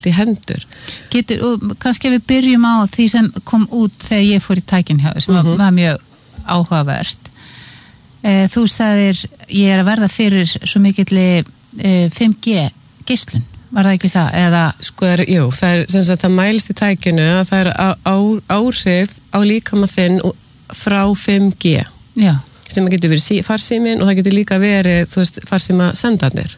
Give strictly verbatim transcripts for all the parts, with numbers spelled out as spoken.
í hendur. Getur, og kannski við byrjum á því sem kom út þegar ég fór í tækin hjá sem mm-hmm. var mjög áhugavert. E, þú sagðir, ég er að verða fyrir svo mikilli e, fimm G geislun, var það ekki það? Eða... Sko, er, jú, það er sem sagt, það mælist í tækinu að það er á, á, áhrif á líkama þinn frá fimm G. Já. Sem að getur verið farsíminn og það getur líka verið, þú veist, farsíma sendarnir.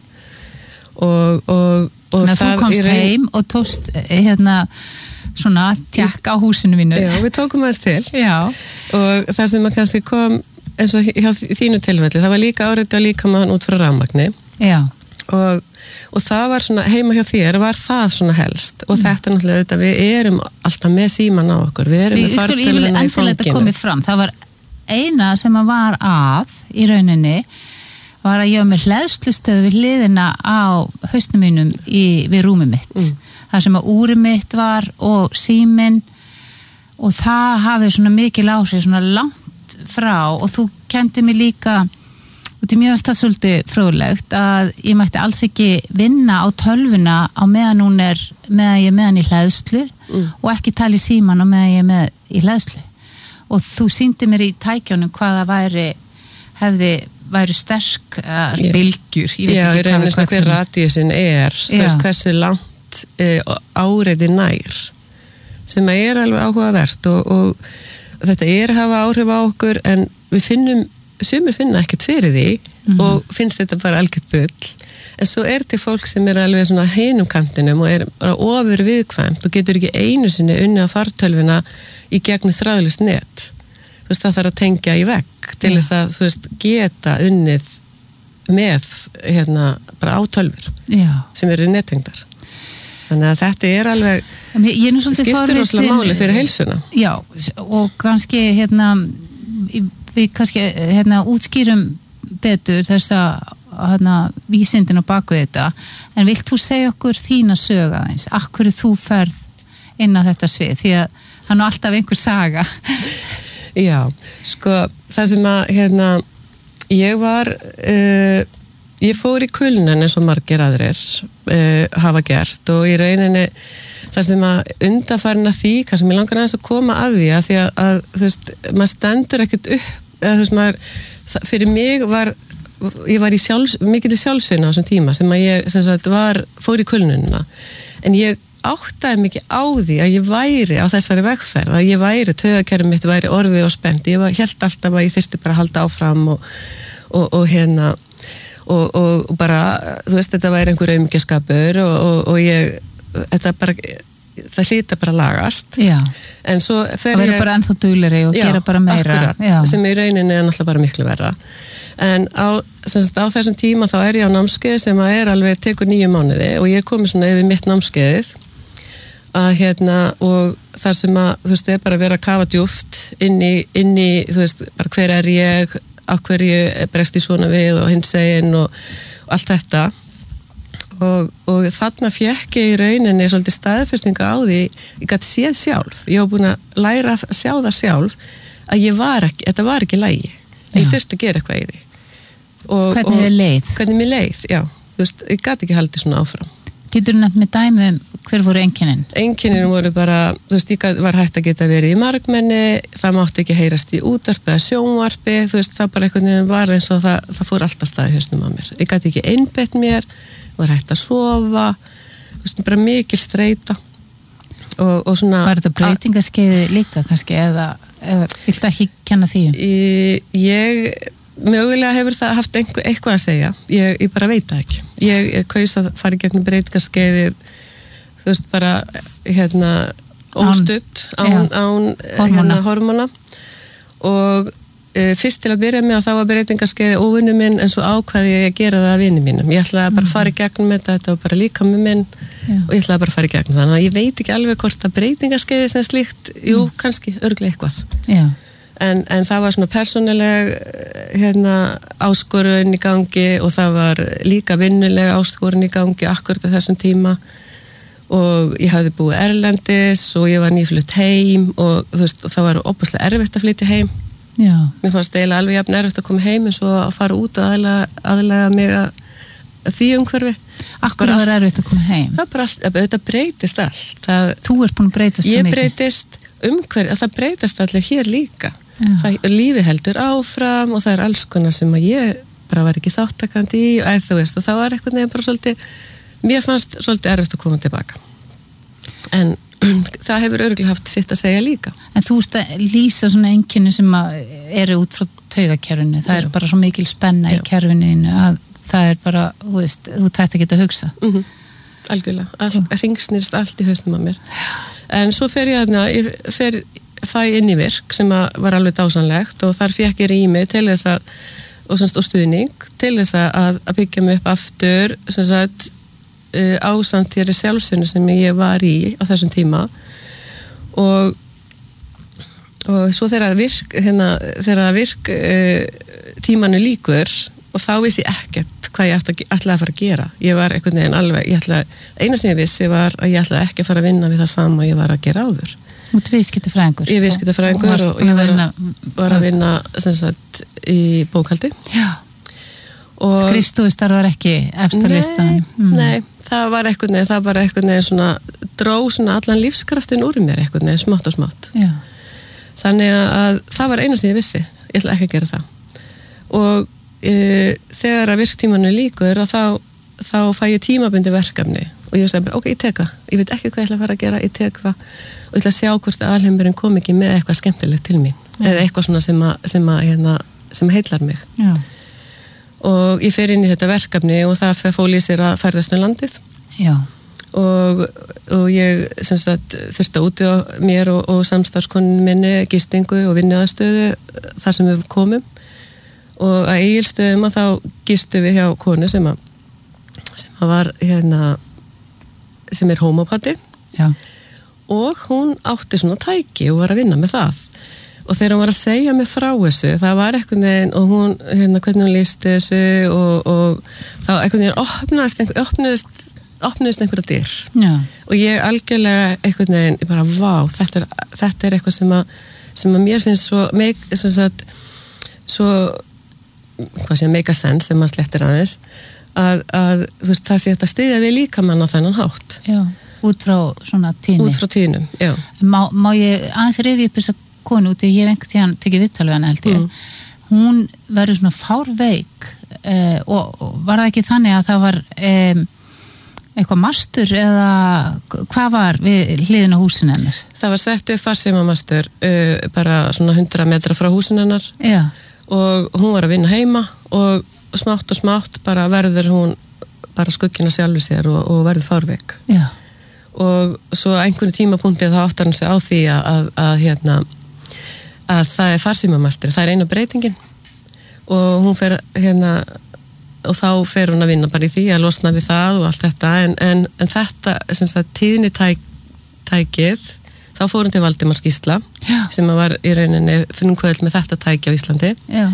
Og, og Þannig að þú komst reyn... heim og tókst hérna svona tjekk á húsinu mínu. Já, við tókum aðeins til. Já. Og það sem að kannski kom eins og hjá þínu tilfelli, það var líka áreiti á líkamann út frá rafmagni. Já. Og, og það var svona, heima hjá þér var það svona helst. Og mm. þetta náttúrulega, þetta, við erum alltaf með síman á okkur. Við erum við, með fartölvuna í fanginu. Þetta komið fram. Það var eina sem að var að í rauninni var að ég var með hleðslustöð við hliðina á hausnum mínum í, við rúmið mitt. Mm. Það sem að úrið mitt var og síminn og það hafði svona mikil áhrif, svona langt frá og þú kendi mig líka, og þetta er mjög það svolítið fróðlegt, að ég mætti alls ekki vinna á tölvuna á meðan hún er, meðan ég er meðan í hleðslu mm. og ekki tala í síman á meðan ég er með í hleðslu. Og þú sýndi mér í tækjónum hvaða væri, hefði væri sterk uh, bylgjur. Já, ég reyni svona hver radíusin er, þú veist hversu langt uh, áreiti nær, sem er alveg áhugavert og, og, og þetta er að hafa áhrif á okkur en við finnum, sumir finna ekkert fyrir því mm-hmm. og finnst þetta bara algjört bull. En svo er þetta fólk sem er alveg svona hinum kantinum og er bara ofur viðkvæmt og getur ekki einu sinni unni á fartölvuna í gegnum þráðlaust net. Þú veist, það þarf að tengja í vegg til þess að, þú veist, geta unnið með, hérna, bara á tölvur Já. Sem eru nettengdar. Þannig að þetta er alveg, skiptir rosalega máli fyrir heilsuna. Já, og kannski, hérna, við kannski, hérna, útskýrum betur þess að, hérna, vísindin á baku þetta, en vilt þú segja okkur þína sögu aðeins? Akkur þú ferð inn á þetta svið? Því að það er nú alltaf einhver saga. Já, sko, það sem að, hérna, ég var, uh, ég fór í kulnun eins og margir aðrir uh, hafa gert og í rauninni það sem að undanfarin að því, kannski mér langar aðeins að koma að því að því að, að þú veist, maður stendur ekkert upp, eða þú veist, maður, það, fyrir mig var, ég var í sjálfs, mikill sjálfsvinna á þessum tíma sem að ég, sem sagt, var, fór í kulnununa, en ég áttaði mikið á því að ég væri á þessari vegferð, að ég væri, taugakerfið mitt væri orðið og spennt, ég var, hélt alltaf að ég þyrfti bara að halda áfram og, og, og hérna og, og, og bara, þú veist, þetta væri einhver aumingjaskapur og, og, og ég, þetta bara, það hlýta bara lagast. Já. En svo fer ég... Það verður bara ennþá duglegri og já, gera bara meira. Akkurat, já, sem í rauninni er náttúrulega bara miklu verra. En á, sagt, á þessum tíma þá er ég á námskeið sem að er alveg tekur nýju mánuði og ég komi svona yfir mitt námskeiðið að hérna og þar sem að þú veist, það er bara að vera að kafa djúpt inn í, inn í, þú veist, bara hver er ég, af hverju bregst ég svona við og hins eginn og, og allt þetta og, og þarna fékk ég í rauninni svolítið staðfestinga á því, ég gæti séð sjálf, ég var búin að læra að sjá það sjálf að ég var ekki, þetta var ekki lægi, ég þurfti að gera eitthvað í því. Og, hvernig þið leið? Hvernig mér leið, já, þú veist, ég gæti ekki haldið svona áfram. Getur þú nefnt með dæmi hver voru einkennin? Einkennin voru bara, þú veist, ég var hægt að geta verið í margmenni, það mátti ekki heyrast í útvarpi eða sjónvarpi, þú veist, það bara einhvern veginn var eins og það, það fór alltaf staði hausnum á mér. Ég gæti ekki einbeitt mér, var hægt að sofa, þú veist, bara mikil streita og, og svona... Var þetta breytingaskeiði líka kannski eða, eða viltu ekki kenna því? Ég... ég mögulega hefur það haft einhver, eitthvað að segja ég, ég bara veit það ekki ég, ég kaus að fara í gegnum breytingaskeiðið þú veist bara hérna óstudd án, án hérna hormóna og e, fyrst til að byrja með að það var breytingaskeiðið óvinnu minn en svo ákvaði ég að gera það að vinnu mínum ég ætlaði bara að fara í gegnum þetta þetta var bara líka með minn Já. Og ég ætlaði bara að fara í gegnum þannig að ég veit ekki alveg hvort að breytingaskeiðið sem slíkt jú mm. kannski örglega eitthvað Já. En, en það var svona persónuleg hérna, áskorun í gangi og það var líka vinnuleg áskorun í gangi akkurat á þessum tíma og ég hafði búið erlendis og ég var nýflutt heim og, þú veist, og það var óbúslega erfitt að flytja heim. Já. Mér fannst eiginlega alveg jafn erfitt að koma heim en svo að fara út og aðlega, aðlega mig að, því umhverfi. Akkur var erfitt að koma heim? Það bara, þetta breytist allt. Það, Þú ert búin að breytast svo mikið. Ég breytist umhverfi, það breytist allir hér líka. Það, lífi heldur áfram og það er alls konar sem að ég bara var ekki þáttakandi í og er þú veist og þá var eitthvað nefn bara svolítið, mér fannst svolítið erfitt að koma tilbaka. En það hefur örugglega haft sitt að segja líka. En þú ert að lýsa svona einkenni sem að eru út frá taugakerfinu. Það Já. Er bara svo mikil spenna Já. Í kerfinu að það er bara, þú veist, þú tætt ekki að hugsa. Mm-hmm. Algjörlega. Allt, ringsnýrst allt í hausnum á mér. En svo fer ég aðna, ég fer, fæ inn í virk sem að var alveg dásanlegt og þar fékk ég rými til þess að, og, semst, og stuðning til þess að, að byggja mig upp aftur, sem sagt, Uh, ásamt þér sjálfsvinnu sem ég var í á þessum tíma og og svo þegar virk hérna, þegar virk uh, tímanu líkur og þá vissi ég ekkert hvað ég ætla, ætlaði að fara að gera ég var einhvern veginn alveg, ég ætla eina sem ég vissi var að ég ætlaði ekki að fara að vinna við það sama ég var að gera áður. Þú ert viðskiptafræðingur? Ég er viðskiptafræðingur og, og ég var að, var að vinna sem sagt í bókhaldi. Já. Skrifstofustar var ekki eftir listanum? Mm. Nei, það var eitthvað neð, það var eitthvað neð svona, dró svona allan lífskraftin úr mér eitthvað neð, smátt og smátt. Já. Þannig að það var eina sem ég vissi, ég ætla ekki að gera það. Og e, þegar að virktímanu líkur, þá, þá fæ ég tímabundi verkefni og ég segi bara, ok, ég tek það, ég veit ekki hvað ég ætla að fara að gera, ég tek það og ég ætla að sjá hvort að alheimurinn kom ekki með eitthvað skemmtilegt til mín, Já. Eða eitthvað svona sem að, sem að, hérna, sem heillar mig. Já. Og ég fer inn í þetta verkefni og það fól í sér að ferðast um landið. Já. Og, og ég sem sagt, þurfti að úti á mér og, og samstarfskonun minni gistingu og vinnuaðstöðu þar sem við komum og að Egilsstöðum að þá gistu við hjá konu sem að, sem að var hérna sem er homópati. Já. Og hún átti svona tæki og var að vinna með það. Og þegar hún var að segja mig frá þessu, það var eitthvað neginn, og hún, hérna, hvernig hún listi þessu og, og þá eitthvað neginn opnaðist, einhver, opnaðist, opnaðist einhverja dyr. Já. Og ég algjörlega eitthvað neginn, ég bara, vá, þetta er, þetta er eitthvað sem að, sem að mér finnst svo, make, sem sagt, svo, hvað sé, make a sense, sem að slettir aðeins, að, að, þú veist, það sé þetta stiðja við líkamann á þennan hátt. Já, út frá svona tíni. Út frá tínum, já. Má, má ég aðeins rifja upp þess að konu út í, ég hef einhvern tíðan tekið viðtal við hana held ég, mm. hún verður svona fárveik eh, og, og var það ekki þannig að það var eh, eitthvað mastur eða hvað var við hliðin á húsin hennar? Það var sett upp farsímamastur uh, bara svona hundra metra frá húsin hennar. Já. Og hún var að vinna heima og smátt og smátt bara verður hún bara skuggina sjálfu sér og, og verður fárveik. Já. Og svo einhvern tímapunkti þá áttar hann sig á því að, að, að hérna að það er farsímamastur, það er eina breytingin og hún fer hérna og þá fer hún að vinna bara í því að losna við það og allt þetta en, en, en þetta, sem sagt, tíðni tæk, tækið, þá fór hún til Valdimars Gísla Já. Sem var í rauninni finnum kvöld með þetta tæki á Íslandi Já.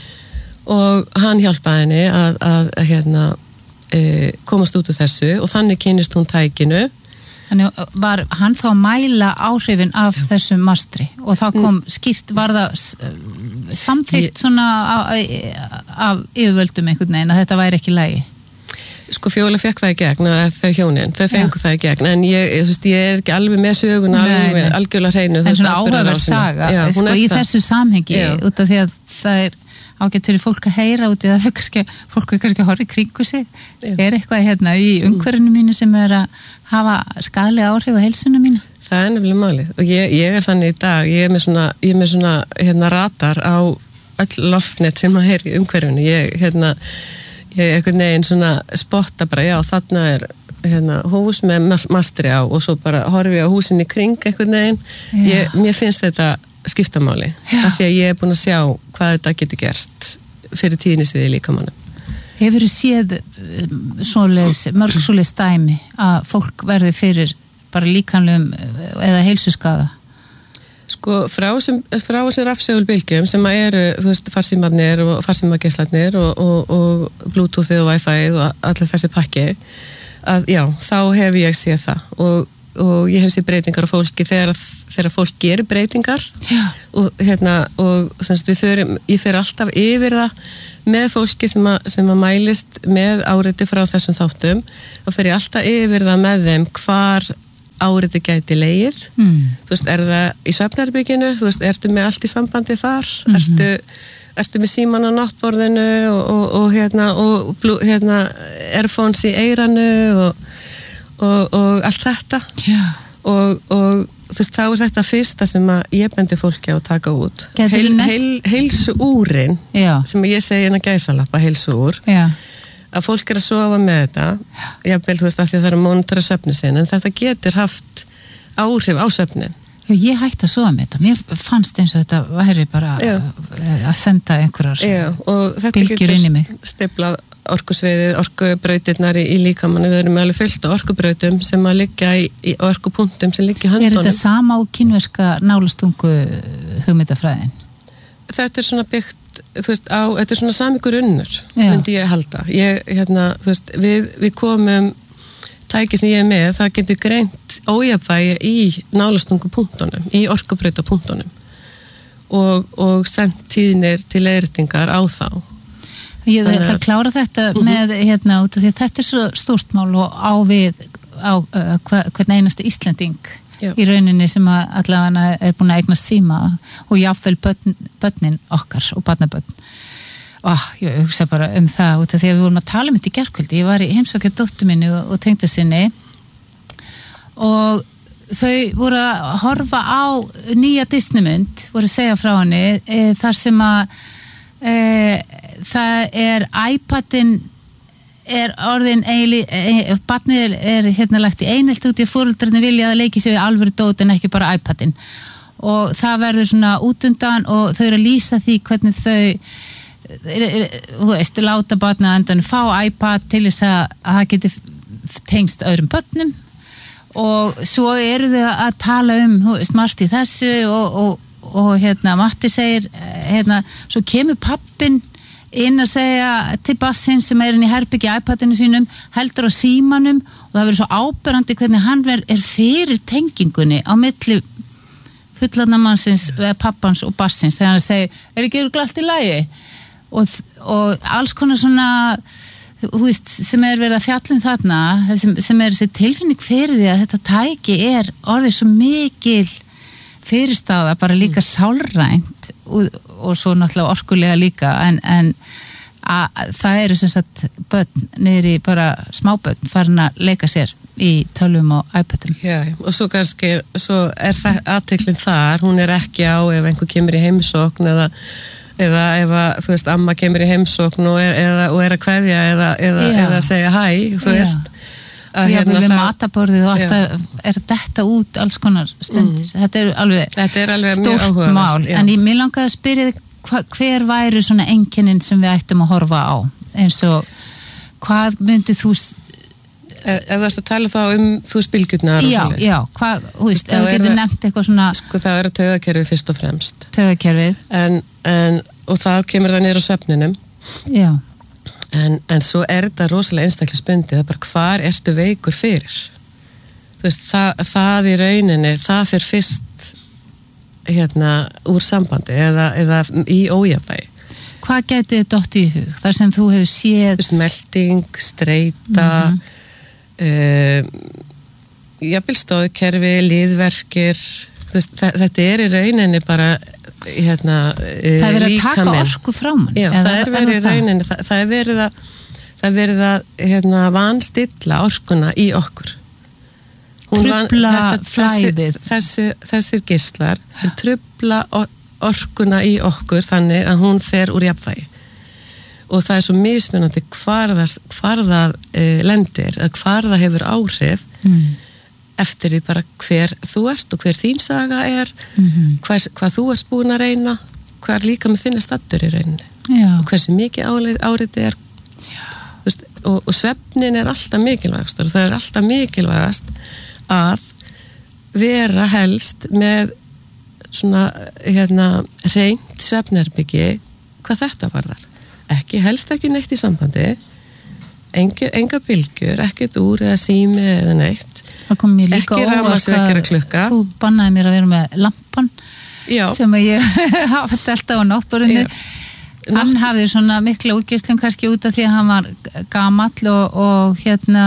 Og hann hjálpaði henni að, að, að hérna, e, komast út úr þessu og þannig kynnist hún tækinu. Þannig var hann þá að mæla áhrifin af Já. Þessum mastri og þá kom skýrt, var það samþykkt svona af, af yfirvöldum einhvern veginn að þetta væri ekki lagi? Sko Fjóla fekk það í gegn, þau hjónin, þau fengu Já. Það í gegn, en ég, ég, ég er ekki alveg með söguna, alveg, algjörlega hreinu. En svona áhugaverð saga, Já, sko í það. Þessu samhengi, Já. Út af því að það er ágætt fyrir fólk að heyra út í það fyrir kannski, fólk er kannski að horfa í kringu sig. Já. Er eitthvað hérna í umhverfinu mínu sem er að hafa skaðlega áhrif á heilsuna mínu? Það er nefnilega málið og ég, ég er þannig í dag, ég er með svona, ég er með svona hérna radar á öll loftnet sem að heyra í umhverfinu. Ég, hérna, ég einhvern veginn svona spotta bara, já, þarna er hérna hús með mastri á og svo bara horfi ég á húsin í kring einhvern veginn. Ég, mér finnst þetta skiptamáli af því að ég er búin að sjá hvað þetta getur gert fyrir tíðnisviði líkamannum. Hefur þið séð svoleiðis, mörg svoleiðis dæmi að fólk verði fyrir bara líkamlegum eða heilsuskaða? Sko frá sem, frá sem rafsegulbylgjum sem að eru, þú veist, farsímarnir og farsímageislarnir og, og, og Bluetooth og Wi-Fi og allir þessi pakki að já, þá hef ég séð það og og ég hef sér breytingar á fólki þegar, þegar fólk gerir breytingar Já. og hérna og semst við förum, ég fer alltaf yfir það með fólki sem að, sem að mælist með áriti frá þessum þáttum og fer ég alltaf yfir það með þeim hvar áriti gæti legið mm. þú veist, er það í svefnherberginu þú veist, ertu með allt í sambandi þar mm-hmm. ertu, ertu með síman á náttborðinu og, og, og hérna og blú, hérna, earphones í eiranu og Og, og allt þetta Já. og, og þú veist, þá er þetta fyrsta sem að ég bendi fólki á að taka út Heil, heil, heilsu úrin Já. sem ég segi hérna gæsalappa heilsu úr Já. að fólk er að sofa með þetta jafnvel, þú veist, af því að það er að monitora svefni sin en þetta getur haft áhrif á svefnin Já, ég hætti að sofa með þetta mér fannst eins og þetta væri bara Já. að senda einhverjar Já, og þetta getur stiplað orkusviðið, orkubrautirnar í, í líkamann við erum alveg fullt af orkubrautum sem að liggja í, í orkupunktum sem liggja í höndunum. Er þetta sama á kínverska nálastungu hugmyndafræðin? Þetta er svona byggt, þú veist, á, þetta er svona sami grunnur, myndi ég halda. Ég, hérna, þú veist, við, við komum tæki sem ég er með, það getur greint ójafnvægi í nálastungupunktunum, í orkubrautapunktunum og, og sendt tíðnir til leiðréttingar á þá. Ég ætla að klára þetta uh-huh. með hérna út af því að þetta er svo stórt mál og á við á uh, hvern einasta Íslending Já. Í rauninni sem að allavega er búin að eignast síma og jáfnvel börn, börnin okkar og barnabörn og ég hugsa bara um það út af því að við vorum að tala um þetta í gærkvöldi ég var í heimsókja dóttur minni og, og tengdasinni og þau voru að horfa á nýja Disneymynd voru að segja frá henni e, þar sem að e, það er iPadin er orðin eili, e, barnið er hérna lagt í einhelt út í fóreldrarnir vilja að leiki sig við alvöru dót en ekki bara iPadin og það verður svona útundan og þau eru að lýsa því hvernig þau þú veist, láta barnið að endan fá iPad til þess að það geti tengst öðrum börnum og svo eru þau að tala um þú veist, margt í þessu og, og, og hérna, Matti segir hérna, svo kemur pappin inn að segja til bassinn sem er inn í herbyggi iPadinu sínum, heldur á símanum og það verður svo áberandi hvernig hann ver, er fyrir tengingunni á milli fullorðnamannsins, pappans og bassins þegar hann segir, er ekki glatt í lagi? Og, og alls konar svona þú veist, sem er verið að fjalla um þarna sem, sem er þessi tilfinning fyrir því að þetta tæki er orðið svo mikil fyrirstáða, bara líka sálrænt og, og svo náttúrulega orkulega líka en, en að, það eru sem sagt börn niðri bara smábörn farin að leika sér í tölvum og iPadum. Já, og svo kannski svo er það athygling þar hún er ekki á ef einhver kemur í heimsókn eða, eða ef að, þú veist, amma kemur í heimsókn og er, eða, og er að kveðja eða, eða, eða segja hæ, þú veist að já, hérna við mataborðið og alltaf já. Er þetta út alls konar stundir mm. þetta er alveg, er alveg stórt mál já. En ég mér langaði að spyrja þig hver væri svona einkennin sem við ættum að horfa á eins og hvað myndið þú ef þú ert að tala þá um þú spilgjurnar já, já, hvað, þú veist, ef þú getur nefnt eitthvað svona sko það er að taugakerfið fyrst og fremst taugakerfið en, en, og þá kemur það niður á svefninum já En, en svo er þetta rosalega einstaklega spundið, það er bara hvar ertu veikur fyrir? Þú veist, það, það í rauninni, það fyrir fyrst hérna úr sambandi eða, eða í ójafnvægi. Hvað gæti þið dott í hug? Þar sem þú hefur séð... Þú veist, melding, streita, mm-hmm. uh, jafnvilstóðkerfi, liðverkir, þú veist, þetta er í rauninni bara... Hérna, það er verið að taka minn. Orku frá mann já, það er verið í rauninni það, það er verið að, það er verið að hérna, vanstilla orkuna í okkur trubla flæðið þessi, þessir geislar trubla orkuna í okkur þannig að hún fer úr jafnvægi og það er svo mismunandi hvar það, hvar það uh, lendir að hvar það hefur áhrif mm. eftir því bara hver þú ert og hver þín saga er mm-hmm. hver, hvað þú ert búin að reyna hver líka með þinni stattur í rauninni Já. Og hversu mikið árið er veist, og, og svefnin er alltaf mikilvægast og það er alltaf mikilvægast að vera helst með svona hérna hreint svefnherbyggi hvað þetta varðar ekki helst ekki neitt í sambandi enga, enga bylgjur, ekkert úr eða sími eða neitt Það kom mér líka ekki rafmagnsvekjara klukka. Þú bannaði mér að vera með lampan Já. Sem að ég hafa alltaf á náttborðinu. Hann hafði svona mikla útgeislun kannski út af því að hann var gamall og, og hérna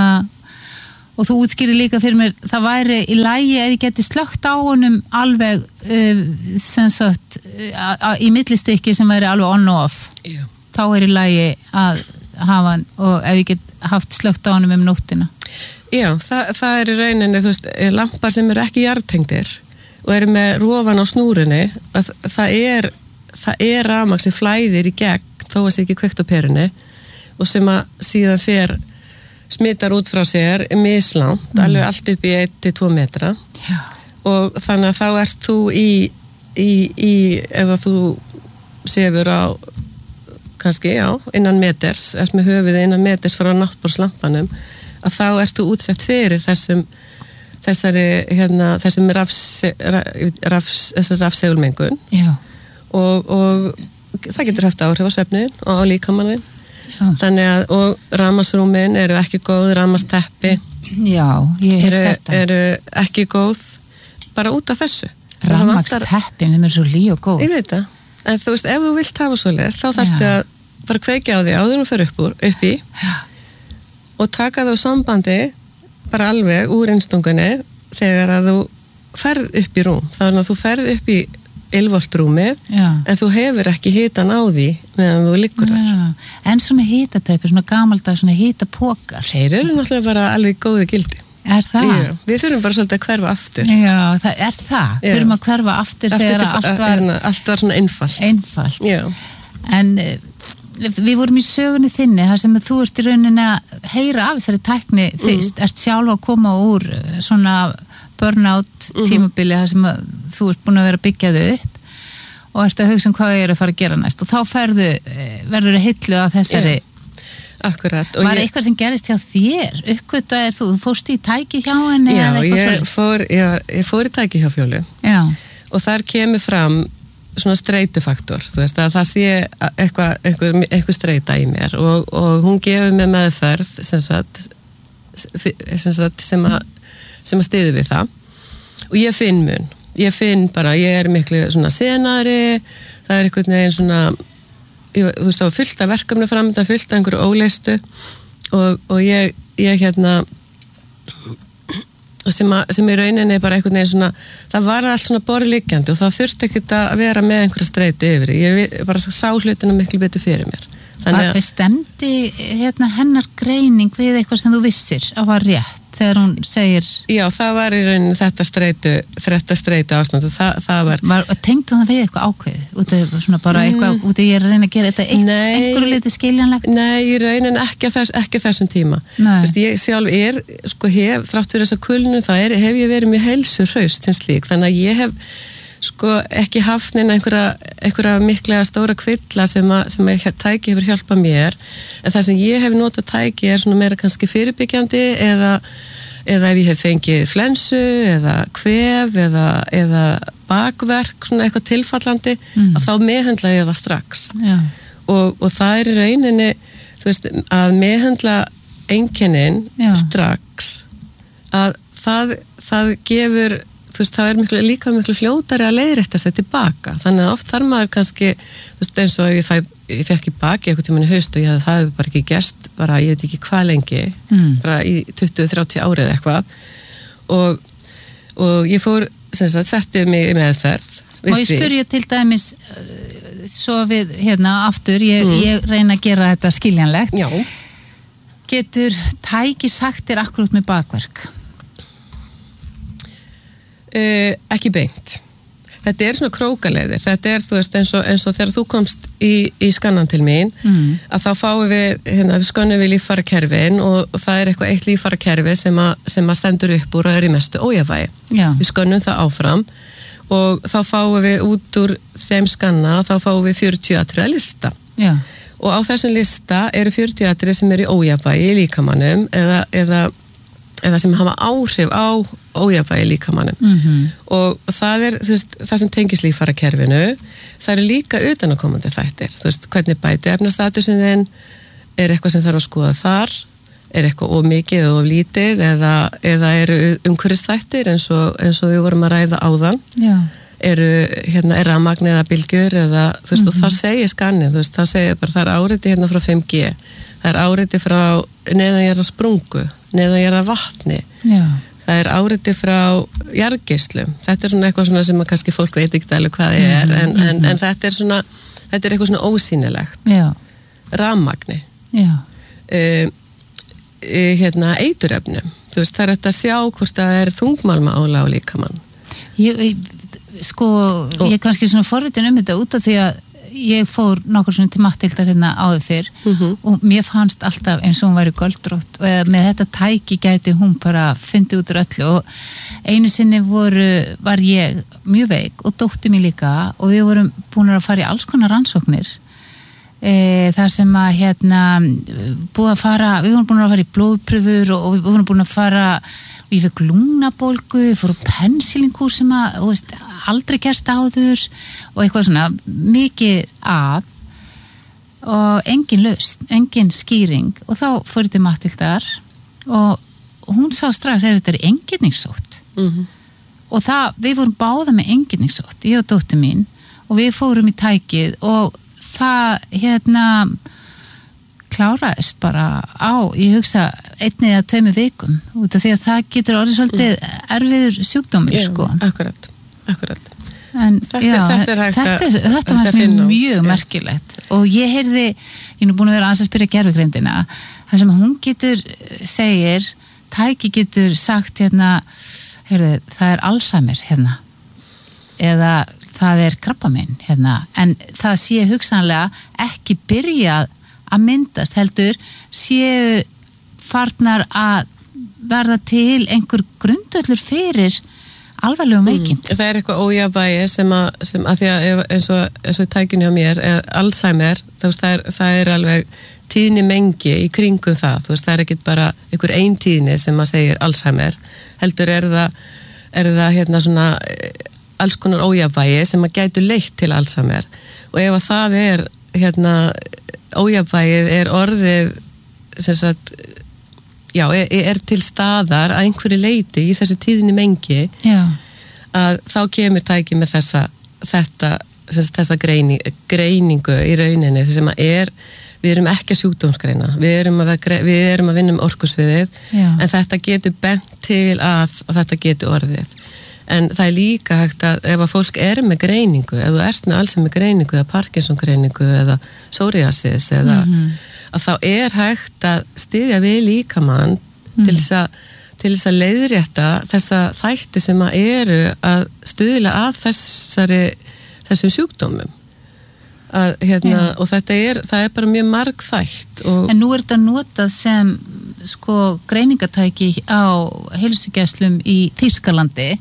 og þú útskýrir líka fyrir mér það væri í lagi ef ég geti slökkt á honum alveg uh, sem sagt uh, í millistykki sem væri alveg on og off. Já. Þá er í lagi að hafa hann og ef ég get haft slökkt á honum um nóttina. Já, það, það er í rauninni, þú veist, lampar sem eru ekki jarðtengdir og eru með rofan á snúrunni, að það er, það er rafmagn sem flæðir í gegn, þó að sé ekki kveikt á perunni, og sem að síðan fer, smittar út frá sér, mislangt, mm. alveg allt upp í eitt til tvo metra. Já. Og þannig að þá ert þú í, í, í ef að þú sefur á, kannski, já, innan meters, ert með höfuðið innan meters frá náttborðslampanum, að þá ertu útsett fyrir þessum þessari, hérna, þessum rafs, rafs, þessari rafsegulmengun og, og það getur haft áhrif á svefnin og á líkamannin. Þannig að, og rafmagnsrúmin eru ekki góð, rafmagsteppi Já, ég heyrst þetta eru ekki góð bara út af þessu. Rafmagsteppin er svo lí og góð. Ég veit það, en þú veist, ef þú vilt hafa svoleiðis, þá þarftu að bara kveikja á því áður og fyrir upp, úr, upp í Já. Og taka þá sambandi bara alveg úr innstungunni þegar að þú ferð upp í rúm. Þannig að þú ferð upp í ylvolt rúmið en þú hefur ekki hitan á því meðan þú liggur þar. En svona hitatæpi, svona gamaldag, svona hitapokar. Þeir eru náttúrulega bara alveg góði gildi. Er það? Já, við þurfum bara svolítið að hverfa aftur. Já, það er það. Við þurfum að hverfa aftur, aftur þegar allt var... Erna, allt var svona einfalt. Einfalt. Já. En við vorum í sögunni þinni, þar sem þú ert í rauninni að heyra af þessari tækni fyrst, mm. ert sjálf að koma úr svona burnout tímabili, þar sem að þú ert búin að vera byggjað upp og ert að hugsa um hvað ég er að fara að gera næst og þá ferðu, verður að hillu að þessari... Yeah. Akkurat. Var ég... eitthvað sem gerist hjá þér? Uppgötaðir þú? Þú fórst í tæki hjá henni? Já, ég fór, já, ég fór í tæki hjá Fjólu. Já. Og þar kemur fram svona streitufaktor, þú veist, að það sé eitthvað, eitthvað, eitthvað streita í mér og, og hún gefur mér meðferð sem sagt, sem sagt, sem að, sem að styðu við það og ég finn mun. Ég finn bara, ég er miklu svona senari, það er eitthvað neginn svona Ég, þú veist, það var fullt af verkefni fram, það var fullt af einhverju óleistu og, og ég, ég hérna sem, að, sem í rauninni bara einhvern veginn svona, það var allt svona borðliggjandi og það þurfti ekkert að vera með einhverja streyti yfir. Ég bara sá hlutina miklu betur fyrir mér. Hvað bestemdi hérna, hennar greining við eitthvað sem þú vissir að var rétt þegar hún segir... Já, það var í rauninni þetta streitu, þetta streitu ástand og það, það var... var tengd hún það við eitthvað ákveð? Út af svona bara eitthvað, mm. út af ég er að reyna að gera þetta eitt, einhverju litið skiljanlegt? Nei, í rauninni ekki, þess, ekki þessum tíma. Vist, ég sjálf er, sko hef, þrátt fyrir þessa kulnu, það er, hef ég verið mjög heilsuhraust sem slík, þannig að ég hef sko ekki haft neina einhverja, einhverja miklega stóra kvilla sem að, sem að tæki hefur hjálpað mér en það sem ég hef notað tæki er svona meira kannski fyrirbyggjandi eða, eða ef ég hef fengið flensu eða kvef eða, eða bakverk svona eitthvað tilfallandi mm. að þá meðhendla ég það strax og, og það er í rauninni þú veist að meðhendla einkennin Já. strax að það, það gefur þú veist, það er miklu, líka miklu fljótari að leiðrétta sig tilbaka, þannig að oft þarf maður kannski, þú veist, eins og ég, fæ, ég fekk í baki eitthvað tímann í haust og ég, það hefur bara ekki gerst, bara ég veit ekki hvað lengi mm. bara í tuttugu til þrjátíu árið eitthvað og, og ég fór, sem sagt, settið mig í meðferð og ég spyrja til dæmis svo við, hérna, aftur ég, mm. ég reyna að gera þetta skiljanlegt Já. Getur tæki sagt þér akkurat með bakverk? Uh, ekki beint. Þetta er svona krókaleiðir. Þetta er, þú veist, eins og, eins og þegar þú komst í, í skannan til mín mm. að þá fáum við, hérna, við skannum við líffærakerfin og, og það er eitthvað eitt líffærakerfi sem að, sem að stendur upp úr og er í mestu ójafvægi. Já. Við skannum það áfram og þá fáum við út úr þeim skanna, þá fáum við fjörutíu atriða lista. Já. Og á þessum lista eru fjörutíu atriði sem eru í ójafvægi í líkamannum eða, eða eða sem hafa áhrif á ójafnvægi líkamannum mm-hmm. og það er þú veist, það sem tengist líffærakerfinu það eru líka utanakomandi þættir þú veist, hvernig bæti efnastatusin þinn er eitthvað sem þarf að skoða þar er eitthvað of mikið og of lítið eða, eða eru umhverfisþættir eins og, eins og við vorum að ræða áðan. Já. Eru, hérna, er rafmagn eða bylgjur eða, þú veist, mm-hmm. og þá segir skannið, þú veist, þá segir bara, það er áreiti hérna frá fimm G, það er áreiti frá neðanjarðar sprungu, neðanjarðar vatni. Já. Það er áreiti frá jarðgeislum. Þetta er svona eitthvað svona sem að kannski fólk veit ekki alveg hvað það er, en, en, en þetta er svona, þetta er eitthvað svona ósýnilegt. Já. Rafmagni. Já. Uh, uh, hérna, eiturefnum. Þú veist, það er þetta að sjá hvort það er þungmálma álag á líkamann. Ég, ég, sko, og, ég er kannski svona forvitin um þetta út af því að ég fór nokkur svona til Matthildar hérna áður fyrr mm-hmm. og mér fannst alltaf eins og hún væri göldrótt og eða með þetta tæki gæti hún bara fyndi út úr öllu og einu sinni voru, var ég mjög veik og dótti mér líka og við vorum búin að fara í alls konar rannsóknir e, þar sem að hérna búið að fara, við vorum búin að fara í blóðpröfur og við vorum búin að fara og ég fekk lungnabólgu, ég fór á pensilingkúr sem að, þú veist, aldrei gerst áður og eitthvað svona mikið að og engin lausn, engin skýring og þá fór ég til Matthildar og hún sá strax að þetta er eingenningssótt mm-hmm. og það, við vorum báða með eingenningssótt, ég og dóttir mín og við fórum í tækið og það, hérna kláraðist bara á, ég hugsa einni eða tveimur vikum út af því að það getur orðið svolítið mm. erfiður sjúkdómur, Já, sko. Akkurat, akkurat. En, þetta, já, þetta er hægt þetta, að þetta var mjög, mjög merkilegt og ég heyrði, ég er nú búin að vera aðeins að spyrja gervigreindina, þar sem hún getur segir, tæki getur sagt hérna, heyrðu, það er Alzheimer hérna eða það er krabbamein hérna, en það sé hugsanlega ekki byrjað að myndast heldur séu farnar að verða til einhver grundvöllur fyrir alvarlegum veikindum. Mm, það er eitthvað ójafnvægi sem að, sem að því að eins og, eins og tækinu á mér, Alzheimer, það, það, er, það er alveg tíðni mengi í kringum það, þú veist, það er ekkit bara einhver ein tíðni sem að segir Alzheimer, heldur er það, er það hérna svona alls konar ójafnvægi sem að gætu leitt til Alzheimer og ef að það er hérna ójafnvægið er orðið sem sagt já, er, er til staðar að einhverju leiti í þessu tíðinni mengi já. Að þá kemur tæki með þessa þetta, þessa greini, greiningu í rauninni sem að er, við erum ekki að sjúkdómsgreina, við erum að, við erum að vinna um orkusviðið já. En þetta getur bent til að, að þetta getur orðið en það er líka hægt að ef að fólk er með greiningu, ef þú ert með alls með greiningu eða Parkinson greiningu eða psoriasis eða mm-hmm. að þá er hægt að styðja við líkamann mm. til þess að til þess að leiðrétta þessa þætti sem að eru að stuðla að þessari þessum sjúkdómum að, hérna, yeah. og þetta er, það er bara mjög margþætt og en nú er þetta notað sem sko greiningatæki á heilsugæslum í Þýskalandi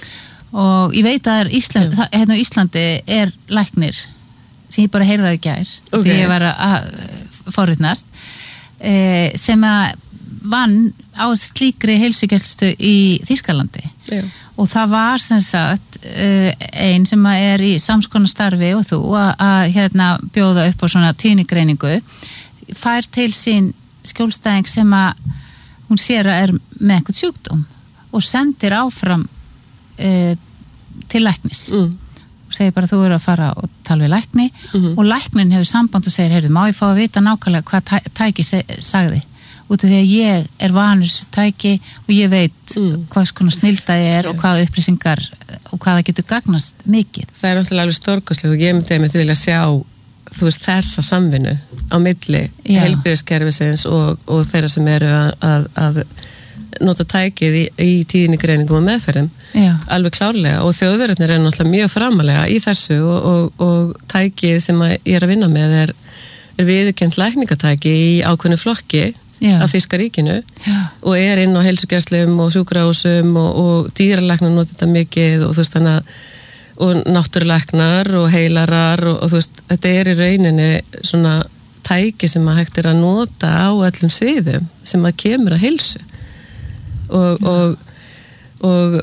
og ég veit að Ísland, yeah. hérna á Íslandi er læknir sem ég bara heyrði það í gær okay. þegar ég var að forritnast eh, sem að vann á slíkri heilsugæslustu í Þýskalandi yeah. og það var sem sagt eh, ein sem að er í samskonar starfi og þú að, að hérna bjóða upp á svona tíðnigreiningu fær til sín skjólstæðing sem að hún sér að er með eitthvað sjúkdóm og sendir áfram eh, til læknis mm. segir bara þú eru að fara og tala við lækni mm-hmm. og læknin hefur samband og segir, heyrðu, má ég fá að vita nákvæmlega hvað tæ- tæki seg- sagði út af því að ég er vanur þessu tæki og ég veit mm. hvað svona snilda ég er yeah. og hvaða upplýsingar og hvaða getur gagnast mikið. Það er náttúrulega alveg stórkostlegt og ég myndi að vilja sjá þú veist þessa samvinnu á milli heilbrigðiskerfisins og, og þeirra sem eru að, að, að nota tækið í, í tíðnigreiningum og meðferðum Já. Alveg klárlega og þjóðverðarnir er náttúrulega mjög framalega í þessu og, og, og tækið sem ég er að vinna með er, er viðurkennt lækningatæki í ákveðnu flokki Já. Af Þýska ríkinu Já. Og er inn á heilsugæslum og sjúkrahúsum og, og dýralæknar nota þetta mikið og þú veist þannig að og náttúrulæknar og heilarar og, og þú veist, þetta er í rauninni svona tæki sem að hægt er að nota á öllum sviðum sem að kemur að heilsu og, og, og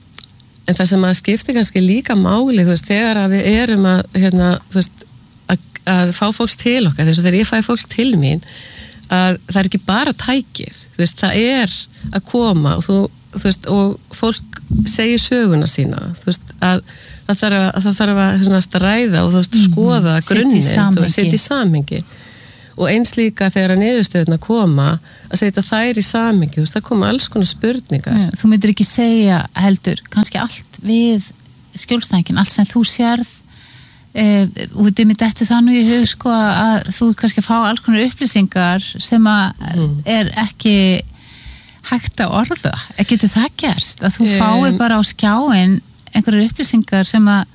en það sem að skipti kannski líka máli, þú veist, þegar að við erum að, hérna, þú veist, að, að fá fólk til okkar, þess að þegar ég fæ fólk til mín að það er ekki bara tækið, þú veist, það er að koma og þú, þú veist, og fólk segir söguna sína, þú veist, að það þarf að, það þarf að, svona, að ræða og þú veist, mm-hmm. skoða grunninn, þú veist, setja í samhengi og eins líka þegar að niðurstöðuna koma að setja þær í samhengi, þú veist, það koma alls konar spurningar. Ja, þú myndir ekki segja heldur, kannski allt við skjólstæðingin, allt sem þú sérð e, og þetta er mér dættu þannig í hug sko að þú kannski fá alls konar upplýsingar sem að mm. er ekki hægt að orða, getur það gerst að þú um, fái bara á skjáin einhverjar upplýsingar sem að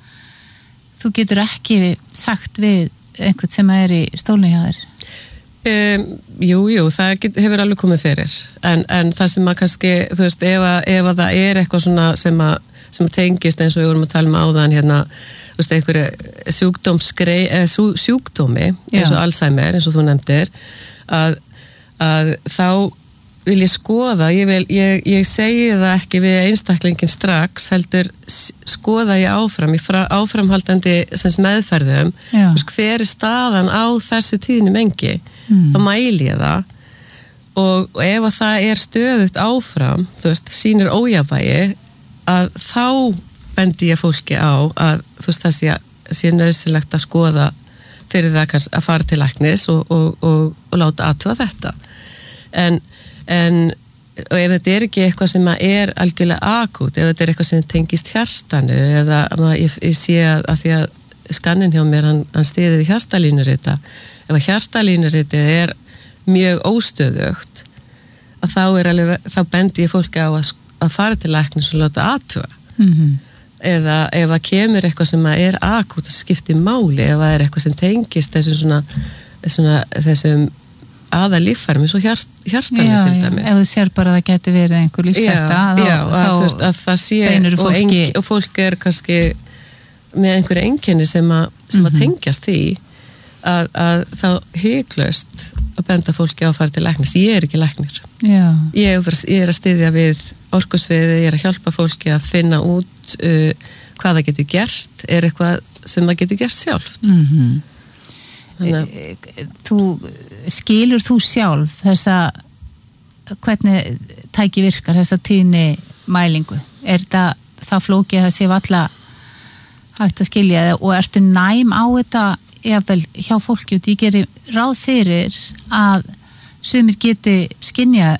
þú getur ekki sagt við einhvern sem er í stólni hjá þér? Um, jú, jú, það get, hefur alveg komið fyrir en, en það sem að kannski, þú veist, ef að, ef að það er eitthvað svona sem að, sem að tengist eins og við vorum að tala um áðan hérna, þú veist, einhverju sjúkdómsgrei, eða sjúkdómi eins og Alzheimer, eins og þú nefndir að, að þá vil ég skoða, ég, vil, ég, ég segi það ekki við einstaklingin strax, heldur skoða ég áfram, í fra, áframhaldandi sem meðferðum, veist, hver er staðan á þessu tíðinu mengi, mm. þá mæli ég það og, og ef að það er stöðugt áfram, þú veist, sýnir ójafnvægi, að þá bendi ég fólki á að þú veist, það sé, sé nauðsynlegt að skoða fyrir það að fara til læknis og, og, og, og láta athuga þetta. En En og ef þetta er ekki eitthvað sem er algjörlega akút, ef þetta er eitthvað sem tengist hjartanu eða ég, ég sé að, að því að skannin hjá mér, hann, hann stiði við hjartalínurita, ef að hjartalínurita er mjög óstöðugt, að þá er alveg, þá bendi ég fólki á að, að fara til læknis og láta athuga. Mm-hmm. Eða ef að kemur eitthvað sem er akút og skiptir máli, ef að er eitthvað sem tengist þessum svona, svona þessum aða líffærum eins og hjart, hjartanu til dæmis. Já, ef þú sér bara að það geti verið einhver lífsætta, þá, já, að, þá veist, að það sé og, fólki... og fólk er kannski með einhverju einkenni sem, a, sem mm-hmm. að tengjast því að, að þá hyklaust að benda fólki á að fara til læknis. Ég er ekki læknir. Já. Ég, ég er að styðja við orkusviði, ég er að hjálpa fólki að finna út uh, hvað það getur gert, er eitthvað sem það getur gert sjálft. Mhm. Þú, skilur þú sjálf þess að hvernig tæki virkar þess að tíðni mælingu? Er það það flókið að sé valla hægt að skilja það og ertu næm á þetta jafnvel hjá fólki og því gerir ráð fyrir að sumir geti skynja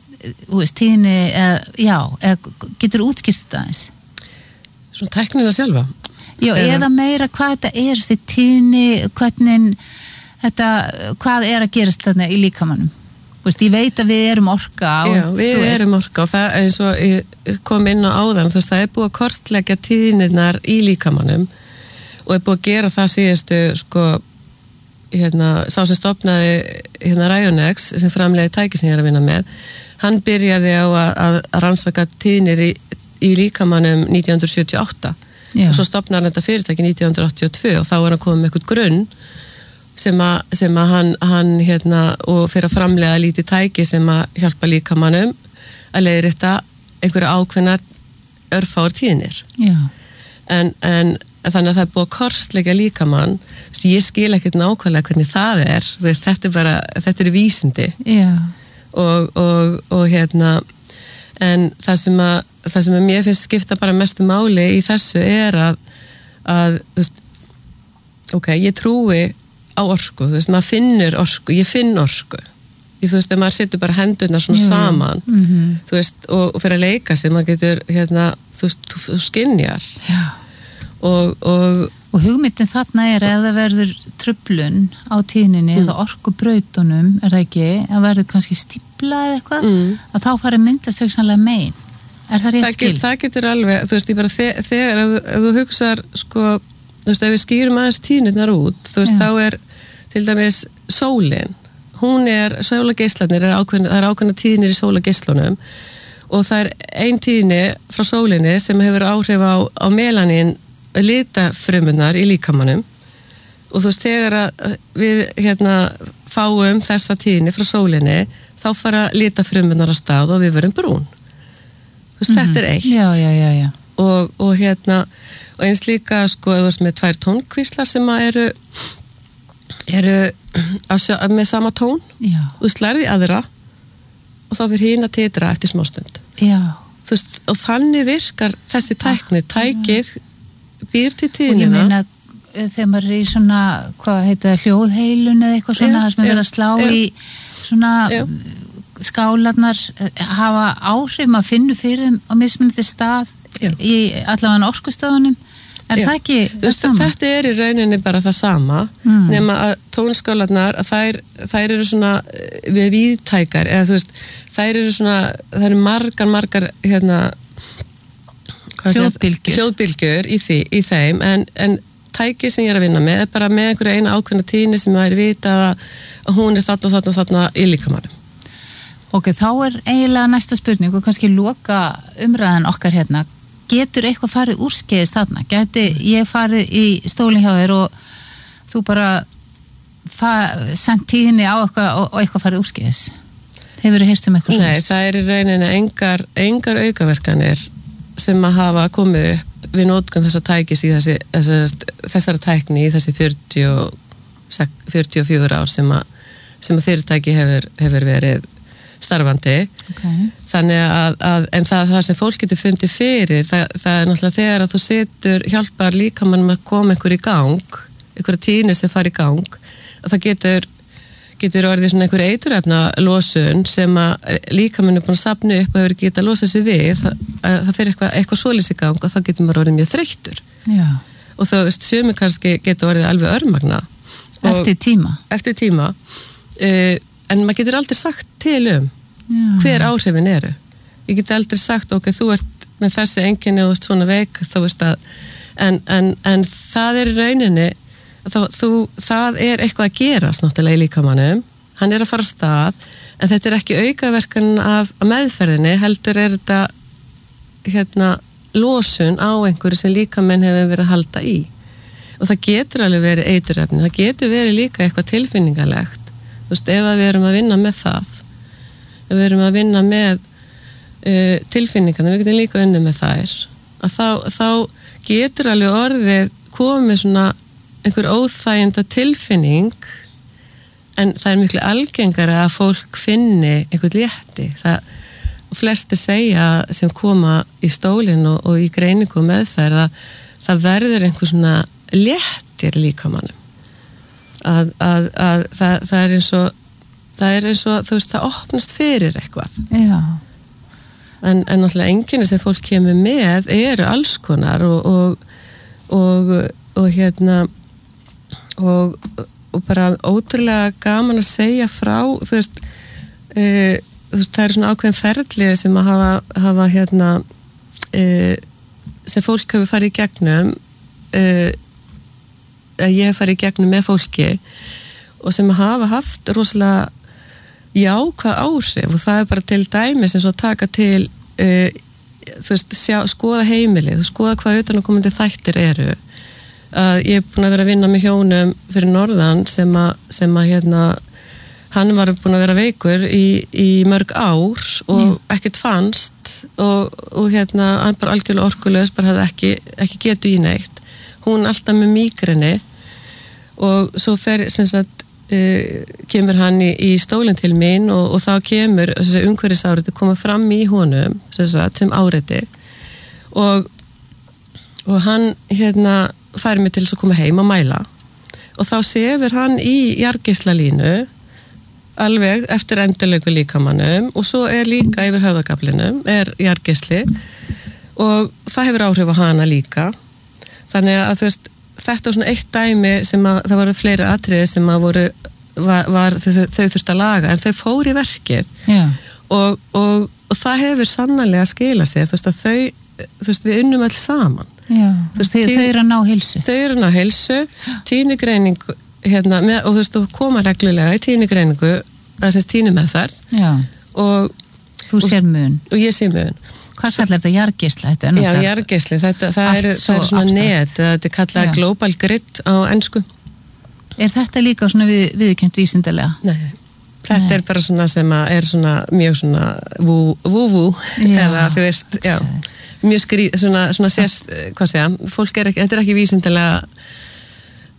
tíðni eða, já, eða getur útskýrt þetta eins? Svona tæknina sjálfa? Já, eða meira hvað þetta er, þessi tíðni, hvernig þetta, hvað er að gerast þarna í líkamannum. Veist, ég veit að við erum orka. Og, já, við erum orka og það eins og ég kom inn á áðan, þú veist, það er búið að kortleggja tíðnirnar í líkamannum og er búið að gera það síðustu, sko, hérna, sá sem stofnaði hérna Rionex, sem framleiði tæki sem ég er að vinna með, hann byrjaði á að, að, að rannsaka tíðnir í, í líkamannum nítján hundruð sjötíu og átta. Já. Og svo stofnar þetta fyrirtæki nítján hundruð áttatíu og tvö og þá er hann komið með eitthvað grunn sem að, sem að hann, hann hérna, og fyrir að framlega lítið tæki sem að hjálpa líkamannum að leiðrétta einhverja ákveðna örfáar tíðnir. Já. En, en þannig að það er búið að kortleggja líkamann, ég skil ekkert nákvæmlega hvernig það er, veist, þetta er bara, þetta er vísindi. Já. Og, og, og hérna, en það sem að það sem að mér finnst skipta bara mestu máli í þessu er að, að þú veist, ok, ég trúi á orku, þú veist, maður finnur orku, ég finn orku. Ég, þú veist, ef maður setur bara hendurna svona mm. saman, mm-hmm. þú veist, og, og fyrir að leika sig, maður getur, hérna, þú veist, þú, þú skynjar. Já. Og, og, og hugmyndin þarna er að það verður truflun á tíðninni mm. eða orkubrautunum, er það ekki, að verður kannski stífla eða eitthvað, mm. að þá fara myndast hugsanlega megin. Er það rétt skil? Það getur alveg, þú veist, ég bara þegar, þegar ef, ef þú hugsar, sko, þú veist, ef við skýrum aðeins tíðnirnar út, þú veist, Já. Þá er til dæmis sólin, hún er, sólageislarnir, er ákveðna, það er ákveðna tíðnir í sólageislunum og það er ein tíðni frá sólinni sem hefur áhrif á, á melanín litafrumunar í líkamanum og þú veist, þegar að við, hérna, fáum þessa tíðni frá sólinni, þá fara litafrumunar á stað og við verum brún. Veist, mm-hmm. Þetta er eitt já, já, já, já. Og, og hérna og eins líka sko, þú veist, með tvær tónkvíslar sem að eru eru með sama tón, Já. þú veist, lærði aðra og þá fyrir hinn að titra eftir smástund. Já. Þú veist, og þannig virkar þessi tækni, tækið býr til Og ég tíðnina. meina, þegar maður er í svona, hvað heita það, hljóðheilun eða eitthvað svona, Já, það sem er já, verið að slá já. í svona Já. skálarnar, hafa áhrif, maður finnur fyrir þeim á mismunandi stað Já. í allavega orkustöðunum. Er Já. það ekki Þú það veist, sama? þetta er í rauninni bara það sama, Mm. nema að tónskálarnar, að þær, þær eru svona við víðtækar, eða þú veist, þær eru svona, þær eru margar, margar, hérna, hvað sé ég, Hljóðbylgjur. hljóðbylgjur í, því, í þeim, en, en tæki sem ég er að vinna með er bara með einhverja eina ákveðna tíðni sem það er vita að, að hún er þarna og þarna og þarna í líkamannum. Ok, þá er eiginlega næsta spurning og kannski loka umræðan okkar hérna. Getur eitthvað farið úrskeiðist þarna? Geti ég farið í stólinn hjá þér og þú bara sendt tíðinni á eitthvað og, og eitthvað farið úrskeiðis? Hefur þið heyrt um eitthvað Nei, það er í rauninni engar, engar aukaverkanir sem að hafa komið upp við notkun þessa tækis í þessi, þessi, þessara tækni í þessi fjörutíu og fjögur ár sem að, sem að fyrirtæki hefur, hefur verið starfandi. Okay. Þannig að, að en það, það sem fólk getur fundið fyrir, það, það er náttúrulega þegar að þú setur, hjálpar líkamannum að koma einhver í gang, einhverja tíðni sem fara í gang, að það getur getur orðið svona einhver eiturefna losun sem að líkamannum er búin að safna upp og hefur ekki getað að losa sig við, það, það fyrir eitthvað, eitthvað svoleiðis í gang og þá getur maður orðið mjög þreyttur. Já. Og þá, veist, sumi kannski getur orðið alveg örmagna. Eftir tíma? Eftir tíma. Uh, en maður getur aldrei sagt til um Já. hver áhrifin eru. Ég get aldrei sagt, ok, þú ert með þessi einkenni og svona veik, þá veist að en, en, en það er í rauninni þá, þú, það er eitthvað að gerast náttúrulega í líkamannum, hann er að fara af stað, en þetta er ekki aukaverkan af meðferðinni, heldur er þetta hérna losun á einhverju sem líkamenn hefur verið að halda í. Og það getur alveg verið eiturefni, það getur verið líka eitthvað tilfinningalegt. Þú veist, ef við erum að vinna með það, ef við erum að vinna með uh, tilfinningarna, við getum líka unni með þær, að þá, þá getur alveg orðið komið svona einhver óþæginda tilfinning, en það er miklu algengara að fólk finni einhvern létti. Það, og flestir segja sem koma í stólinn og, og í greiningu með þær að það verður einhver svona léttir líkamannum. Að, að, að það, það er eins og það er eins og, þú veist, það opnast fyrir eitthvað. Já. En, en náttúrulega enginni sem fólk kemur með eru alls konar og, og, og, og hérna og, og bara ótrúlega gaman að segja frá, þú veist, e, þú veist, það er svona ákveðin ferli sem að hafa, hafa hérna e, sem fólk hefur farið í gegnum e, að ég hef farið í gegnum með fólki og sem hafa haft rosalega jákvæð áhrif og það er bara til dæmis eins og taka til uh, þú veist, sjá, skoða heimilið, skoða hvað utanaðkomandi þættir eru. Uh, ég er búin að vera að vinna með hjónum fyrir norðan sem að, sem að hérna, hann var búin að vera veikur í, í mörg ár og mm. ekkert fannst og, og hérna, hann bara algjörlega orkulegs, bara hafði ekki, ekki getu í neitt. Hún alltaf með mígreni og svo fer, sem sagt, Uh, kemur hann í, í stólinn til mín og, og þá kemur þessi umhverfisáriti koma fram í honum sem, sagt, sem áriti og, og hann hérna fær mig til að koma heim og mæla og þá sefur hann í jarðgeislalínu alveg eftir endurlegu líkamannum og svo er líka yfir höfðagaflinum er jarðgeisli og það hefur áhrif á hana líka þannig að þú veist þetta var svona eitt dæmi sem að það voru fleiri atriði sem að voru var, var, þau, þau þurftu að laga en þau fóru í verkið og, og, og það hefur sannarlega að skila sér þú veist að þau, þú veist við unnum alls saman Já, veist, þau, þau eru að ná heilsu þau eru að ná heilsu, tíðnigreining hérna, með, og þú veist þú koma reglulega í tíðnigreiningu, það er sem tíðnimeðferð og þú sér mun og ég sé mun Hvað kallar þetta jarðgeisla? Já, jarðgeisli, þetta það er, það er svona net, þetta er kallað Já. Global Grid á ensku. Er þetta líka svona við, viðurkennt vísindalega? Nei, þetta Nei. er bara svona sem að er svona mjög svona vú-vú, eða þú veist, já, mjög skrýð, svona, svona sést, hvað segja, fólk er ekki, þetta er ekki vísindalega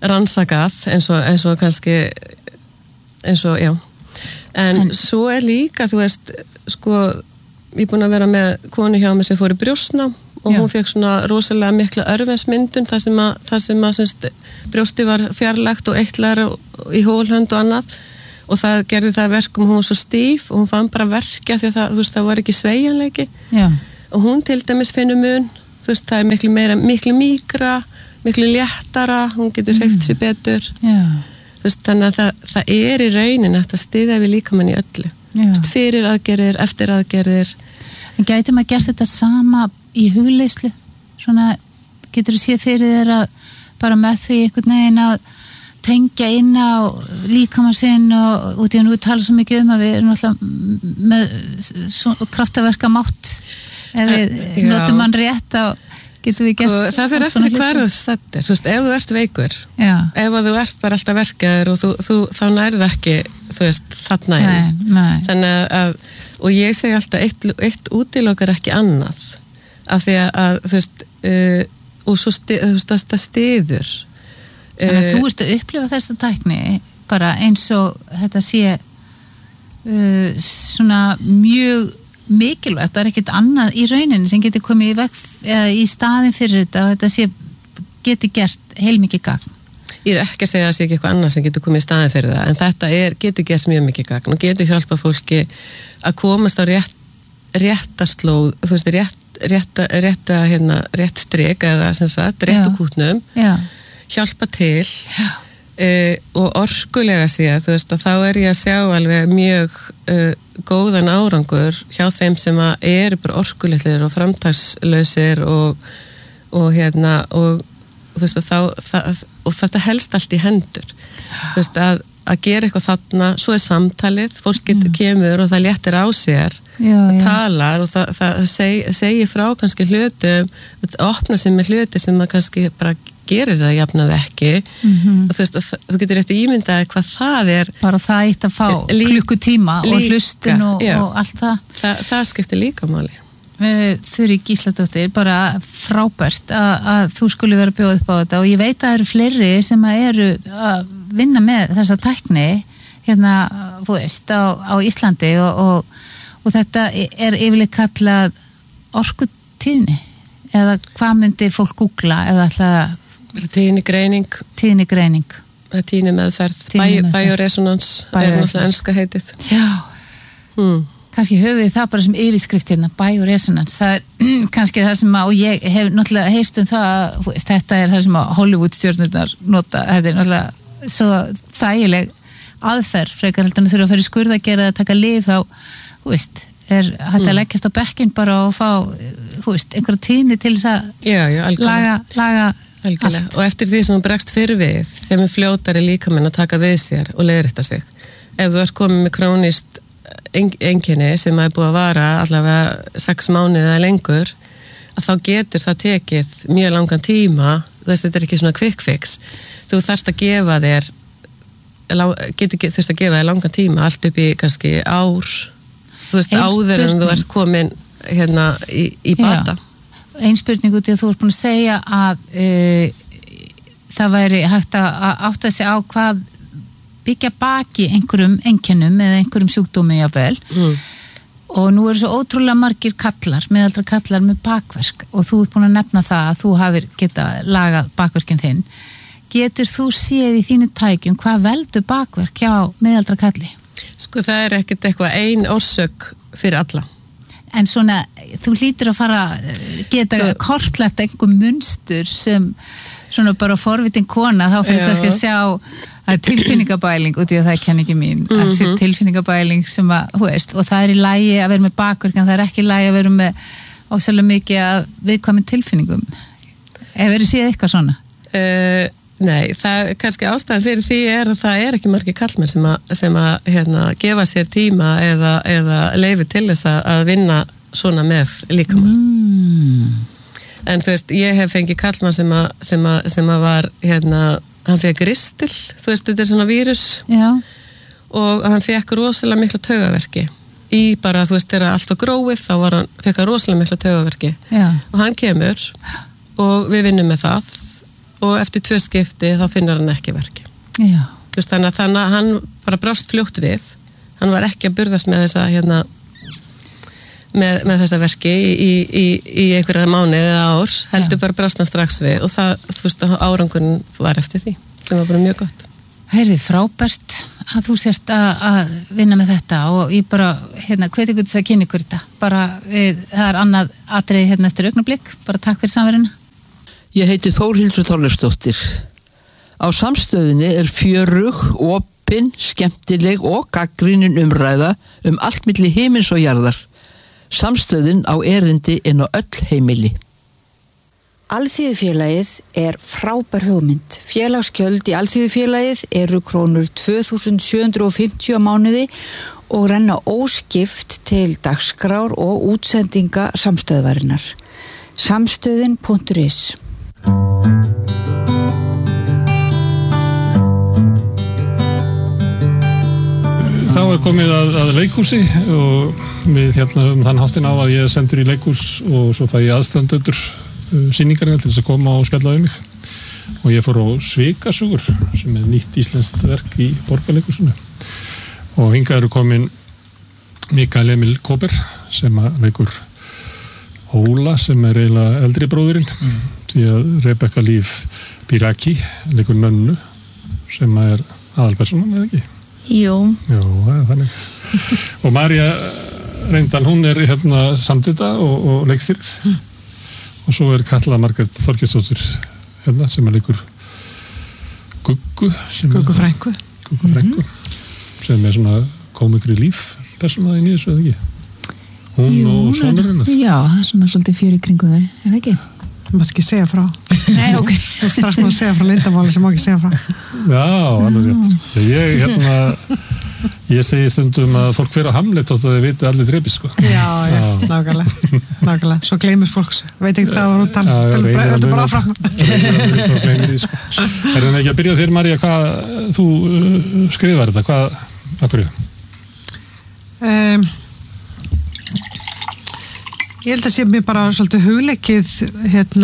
rannsakað eins og, eins og kannski eins og, já en, en svo er líka, þú veist sko, ég er búin að vera með konu hjá mig sem fór í brjóstnám og já. Hún fekk svona rosalega mikla örvensmyndun þar sem að, þar sem að semst, brjósti var fjarlægt og eitlar í hólhönd og annað og það gerði það verkum, hún var svo stíf og hún fann bara verkja því að það, þú veist, það var ekki sveigjanleiki já. Og hún til dæmis finnur mun, þú veist, það er miklu meira, miklu mýkra, miklu léttara, hún getur hreyft sér betur já. Þú veist, þannig að það, það er í raunin að það styðja við líkamann í öllu þú veist, fyrir aðgerðir, eftir aðgerðir. En gæti maður gert þetta sama í hugleyslu? Svona, getur þú séð fyrir þér að bara með því einhvern veginn að tengja inn á líkamann sinn og út í að nú tala svo mikið um að við erum alltaf með kraftaverka mátt ef við já. Notum hann rétt á getur við gert og það fyrir eftir hverju stættir, þú veist, ef þú ert veikur já. Ef þú ert bara alltaf verkaður og þú, þú, þá nærið ekki þú veist, þarna inn þannig að, og ég segi alltaf eitt, eitt útilokar ekki annað af því að, þú veist uh, og svo stið, þú veist, það stiður Þannig að þú ert að upplifa þessa tækni bara eins og þetta sé uh, svona mjög mikilvægt, það er ekkert annað í rauninni sem getur komið í veg eða í staðin fyrir þetta og þetta sé geti gert heilmikið gagn. Ég er ekki að segja að það sé ekki eitthvað annað sem getur komið í staðin fyrir það, en þetta er, getur gert mjög mikið gagn og getur hjálpa fólki að komast á rétt, réttaslóð, þú veist, rétt, rétta, rétta, hérna, rétt strik eða sem sagt, réttu kútnum. Já. Hjálpa til uh, og orkulega séð, þú veist, og þá er ég að sjá alveg mjög uh, góðan árangur hjá þeim sem að eru bara orkulitlir og framtagslausir og, og hérna og þú veist, og, þá, það, og þetta helst allt í hendur þú veist, að, að gera eitthvað þarna, svo er samtalið, fólk getur kemur og það léttir á sér já, það já. Talar og það, það seg, segir frá kannski hlutum, opna sig með hluti sem maður kannski bara gerir það jafnað ekki mm-hmm. og þú veist, og þú getur rétt að ímynda hvað það er bara það eitt að fá líka, klukkutíma líka, og hlustun og, og allt það Þa, það skiptir líka máli Þurri Gísladóttir, bara frábært að, að þú skuli vera bjóð upp á þetta og ég veit að það eru fleiri sem að eru að vinna með þessa tækni hérna, þú veist, á, á Íslandi og, og, og þetta er yfirleitt kallað orkutíðni eða hvað myndi fólk googla eða alltaf Tíðnigreining Tíðnigreining Tíðni meðferð, bioresonans er náttúrulega enska heitið Já hmm. Kannski höfum við það bara sem yfirskrift hérna, bioresonans það er kannski það sem að og ég hef náttúrulega heyrt um það veist, þetta er það sem að Hollywood stjórnurnar nota, þetta er náttúrulega svo þægileg aðferð frekar heldur en þurfa að fara í skurðagerð að taka lyf þá, þú veist er hægt að hmm. leggjast á bekkinn bara og fá þú veist, einhverja tíðni til þess að já, já, laga, laga Algjörlega. Og eftir því sem þú bregst fyrir við þeim er fljótari líkaminn að taka við sér og leiðrétta sig. Ef þú ert komið með krónist einkenni sem er búið að vara allavega sex mánuði eða lengur að þá getur það tekið mjög langan tíma þess að þetta er ekki svona quick fix. Þú þarft að gefa þér getur þurft að gefa þér langan tíma allt upp í kannski ár þú veist áður en þú ert komin hérna í, í bata. Já. Einn spurning út í að þú ert búin að segja að uh, það væri hægt að átta sig á hvað byggja baki einhverjum einkennum eða einhverjum sjúkdómi jável mm. og nú eru svo ótrúlega margir kallar, meðaldra kallar með bakverk og þú ert búin að nefna það að þú hafir geta lagað bakverkin þinn getur þú séð í þínu tækjum hvað veldur bakverk hjá meðaldra kalli? Sko það er ekkert eitthvað ein orsök fyrir alla En svona, þú hlýtur að fara geta sko, kortlagt einhver munstur sem svona bara forvitin kona, þá fyrir kannski að sjá að tilfinningabæling, út í að það er kenningi mín, mm-hmm. að sé tilfinningabæling sem að, hú veist, og það er í lagi að vera með bakverk, en það er ekki í lagi að vera með ósæðlega mikið að viðkvæmum tilfinningum. Hefur verið séð eitthvað svona? Uh, nei, það kannski ástæðan fyrir því er að það er ekki margir kallmenn sem að, sem að hérna, gefa sér tíma eða, eða leyfi til þess að vinna svona með líkamann. Mm. En þú veist, ég hef fengið kallmann sem að, sem að, sem að var, hérna, hann fekk ristil, þú veist, þetta er svona vírus. Já. Og hann fekk rosalega mikla taugaverki. Í bara, þú veist, þegar allt var gróið, þá var hann, fekk hann rosalega mikla taugaverki. Já. Og hann kemur og við vinnum með það og eftir tvö skipti þá finnur hann ekki verki. Já. Þú veist, þannig að, þannig að hann bara brást fljótt við, hann var ekki að burðast með þessa hérna, með, með þessa verki í, í, í, í einhverja mánuði eða ár, heldur Já. Bara brást hann strax við og það, þú veist, árangurinn var eftir því, sem var bara mjög gott. Heyrði, frábært að þú sért að, að vinna með þetta og ég bara, hérna, hveti ykkur þess að kynna ykkur þetta, bara, við, það er annað atriði hérna eftir augnablik, bara takk fyrir samverðina. Ég heiti Þórhildur Þorleifsdóttir. Á Samstöðinni er fjörug, opin, skemmtileg og gagnrýnin umræða um allt milli himins og jarðar. Samstöðin á erindi inn á öll heimili. Alþýðufélagið er frábær hugmynd. Félagsgjöld í Alþýðufélagið eru krónur tvö þúsund sjö hundruð fimmtíu á mánuði og renna óskipt til dagskrár og útsendinga samstöðvarinnar. Samstöðin punktur is. Þá er komið að, að leikhúsi og við hérna um þann háttin á að ég er sendur í leikhús og svo fæ ég aðstandendur sýningarinn til þess að koma og spjalla um mig og ég fór á Svikasugur sem er nýtt íslenskt verk í Borgarleikhúsinu og hingað eru komin Mikael Emil Kåber sem að leikur Óla sem er eiginlega eldri bróðurinn mm. því að Rebecca Líf Biraki leikur Nönnu sem er aðalpersonan, eða ekki? Jú. Jú, það er þannig. Og Marja Reyndal, hún er hérna samtita og, og leikstýrir. Mm. Og svo er Katla Margrét Þorgeirsdóttir hérna sem er leikur Guggu. Guggu frænku. Guggu frænku. Mm-hmm. Sem er svona komikri líf personaði í þessu, eða ekki? Hún Jú, og sonur hennar. Já, það er svona svolítið fjör í kringu þau, eða ekki? Það má ekki segja frá. Nei, ok. Það er strax má að segja frá leyndamáli sem má ekki segja frá. Já, alveg rétt. Ég, hérna, ég segi stundum að fólk fer á Hamlet þótt að þau viti allir drepið, sko. Já, já, nákvæmlega. Nákvæmlega. Svo gleymir fólks. Veit ekki hvað var út að tala. Þetta er bara áfram. Það gleymir því, sko. Er það ekki að byrja þér, Marja, hvað þú skrifar þetta? Hvað, hvað hverju? Um, Ég held að sé mér bara svolítið hugleikið hérna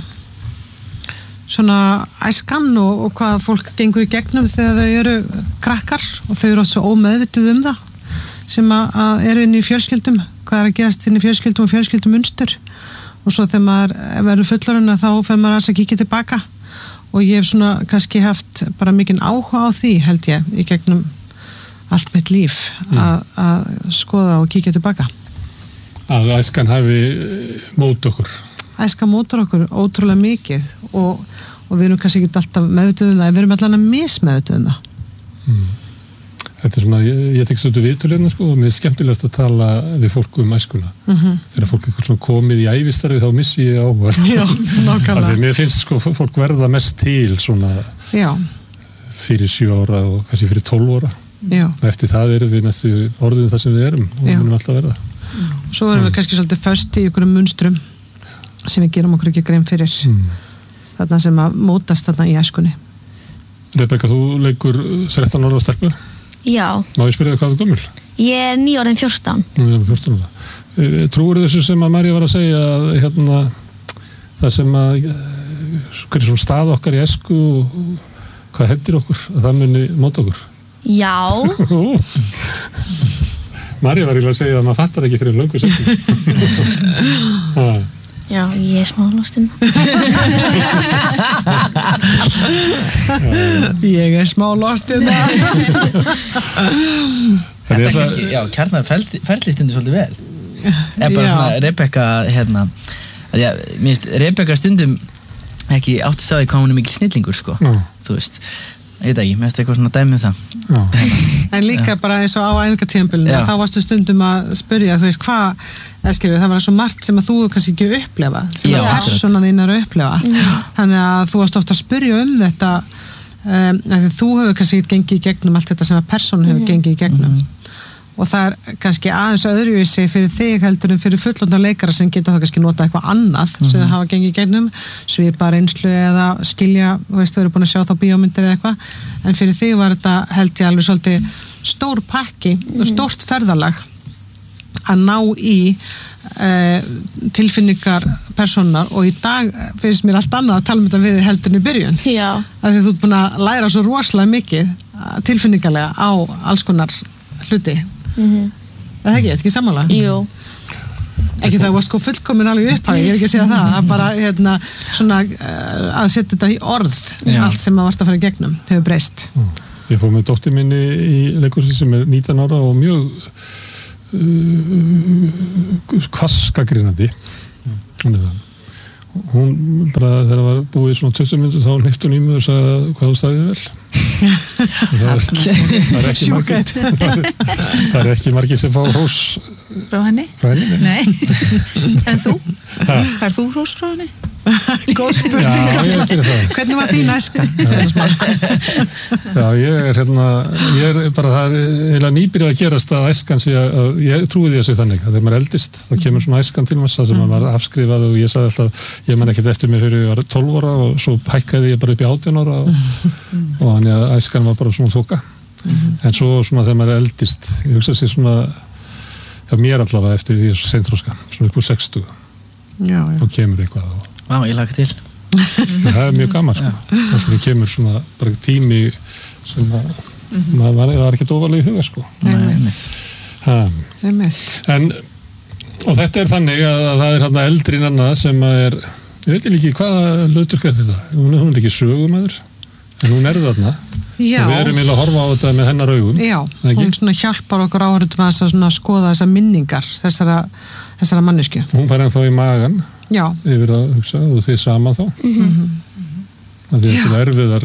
svona æskan og, og hvað fólk gengur í gegnum þegar þau eru krakkar og þau eru svo ómeðvituð um það sem að, að eru inn í fjölskyldum, hvað er að gerast inn í fjölskyldum og fjölskyldum munstur og svo þegar maður verður fullorðinn þá fer maður að kíkja tilbaka og ég hef svona kannski haft bara mikinn áhuga á því held ég í gegnum allt mitt líf mm. að, að skoða og kíkja tilbaka. Að æskan hafi mót okkur. Æskan mótur okkur ótrúlega mikið og, og við erum kannski ekki alltaf meðvituð um það, við erum allan að mismeðvituð um það. Mm. Þetta er svona, ég, ég tek svolítið viðtöluðna sko og mér er skemmtilegt að tala við fólk um æskuna. Mm-hmm. Þegar fólk er svona komið í ævistarfi þá missi ég áhuga. Já, nákvæmlega. Mér finnst sko fólk verða mest til svona Já. Fyrir sjö ára og kannski fyrir tólf ára. Já. Og eftir það erum við næstu orðin það sem við erum og við munum alltaf verða. Mm. Svo erum við kannski svolítið föst í einhverjum munstrum sem við gerum okkur ekki grein fyrir mm. þarna sem að mótast þarna í æskunni. Rebecca, þú leikur þrettán ára stelpu? Já. Má ég spyrja þig hvað þú gömul? Ég er nýorðin fjórtán. Nýorðin fjórtán ára. Trúir þessu sem að Marja var að segja að hérna, það sem að hverju svona stað okkar í æsku og hvað hendir okkur að það muni móta okkur? Já. Marja var eiginlega að segja að maður fattar ekki fyrir löngu sekund. Já, ég er smá lostinn. Ég er smá lostinn. Þetta er kannski, já, kjarnar ferli stundu svolítið vel. Er bara já. Svona Rebecca, hérna, að já, mér finnst Rebecca stundum ekki átt að sagði hvað hún er mikil snillingur, sko, já. Þú veist. Ég veit ekki, mér finnst eitthvað svona dæmi um það. En líka já. Bara eins og á æfingatímabilinu, þá varstu stundum að spyrja, þú veist, hvað, eða skilur, það var svo margt sem að þú kannski ekki upplefa, sem já, að persónan þín er að upplefa. Já. Þannig að þú varst ofta að spyrja um þetta, um, að þú hefur kannski gengið í gegnum allt þetta sem að persónan hefur mm. gengið í gegnum. Mm. Og það er kannski aðeins öðruvísi fyrir þig heldur en fyrir fullorðna leikara sem geta þá kannski nota eitthvað annað mm-hmm. sem það hafa gengið í gegnum, svipa reynslu eða skilja, þú veist, þú eru búin að sjá þá bíómyndir eða eitthvað, en fyrir þig var þetta held ég alveg svolítið stór pakki mm-hmm. og stórt ferðalag að ná í uh, tilfinningar persónar og í dag finnst mér allt annað að tala um þetta við heldur í byrjun. Já. Af því þú ert búin að læra svo rosalega mikið tilfinningarlega á alls konar hluti. Mhm. Það er ekki, þetta ekki sammála? Jú. Ekki það var sko fullkomin alveg upphæði, ég er ekki að segja það, að bara hérna svona að setja þetta í orð, Já. allt sem að varst að fara í gegnum, hefur breyst. Mm. Ég fór með dóttir minni í leikhúsi sem er nítján ára og mjög uh, kvassgagnrýnandi. Mm. Hún bara þegar það var búið svona tuttugu mínútur þá hnippti hún í mig og sagði hvað þú staðið vel. það, er, það er ekki margir það er ekki margir sem fá hrós Frá henni? frá henni. Nei. En þú? Fær þú hrós frá henni? Góð spurning. Já, ég gerir það. Hvernig var þín æska? Já, ég er hérna ég er bara, það er eiginlega nýbyrjað að gerast að æskan sé að, ég trúi því að sé þannig að þegar maður eldist, þá kemur svona æskan til massa sem maður var afskrifað og ég sagði alltaf ég man ekkert eftir mig fyrir ég var tólf ára og svo hækkaði ég bara upp í átján ára og, og þannig að æskan var bara svona þoka en svo svona þegar maður eldist ég hugsa sér svona já, mér allavega eftir því seinþroska svona upp úr sextugu Já, já. og kemur eitthvað og Vá, ég laka til. það er mjög gaman sko. það kemur svona bara tími sem að maður var, var ekki dófalega í huga sko. Einmitt. Ha. Einmitt. En og þetta er þannig að, að það er hérna eldri nanna sem að er ég veit ekki hvaða hlutur er þetta hún, hún er ekki sögumæður en hún er þarna Já. og við erum eiginlega að horfa á þetta með hennar augum Já, ekki? hún svona hjálpar okkur áhörðum að svona skoða þessar minningar þessara, þessara mannesku. hún fær ennþá í magan Já. yfir að hugsa og þið saman þá Mm-hmm. það er til erfiðar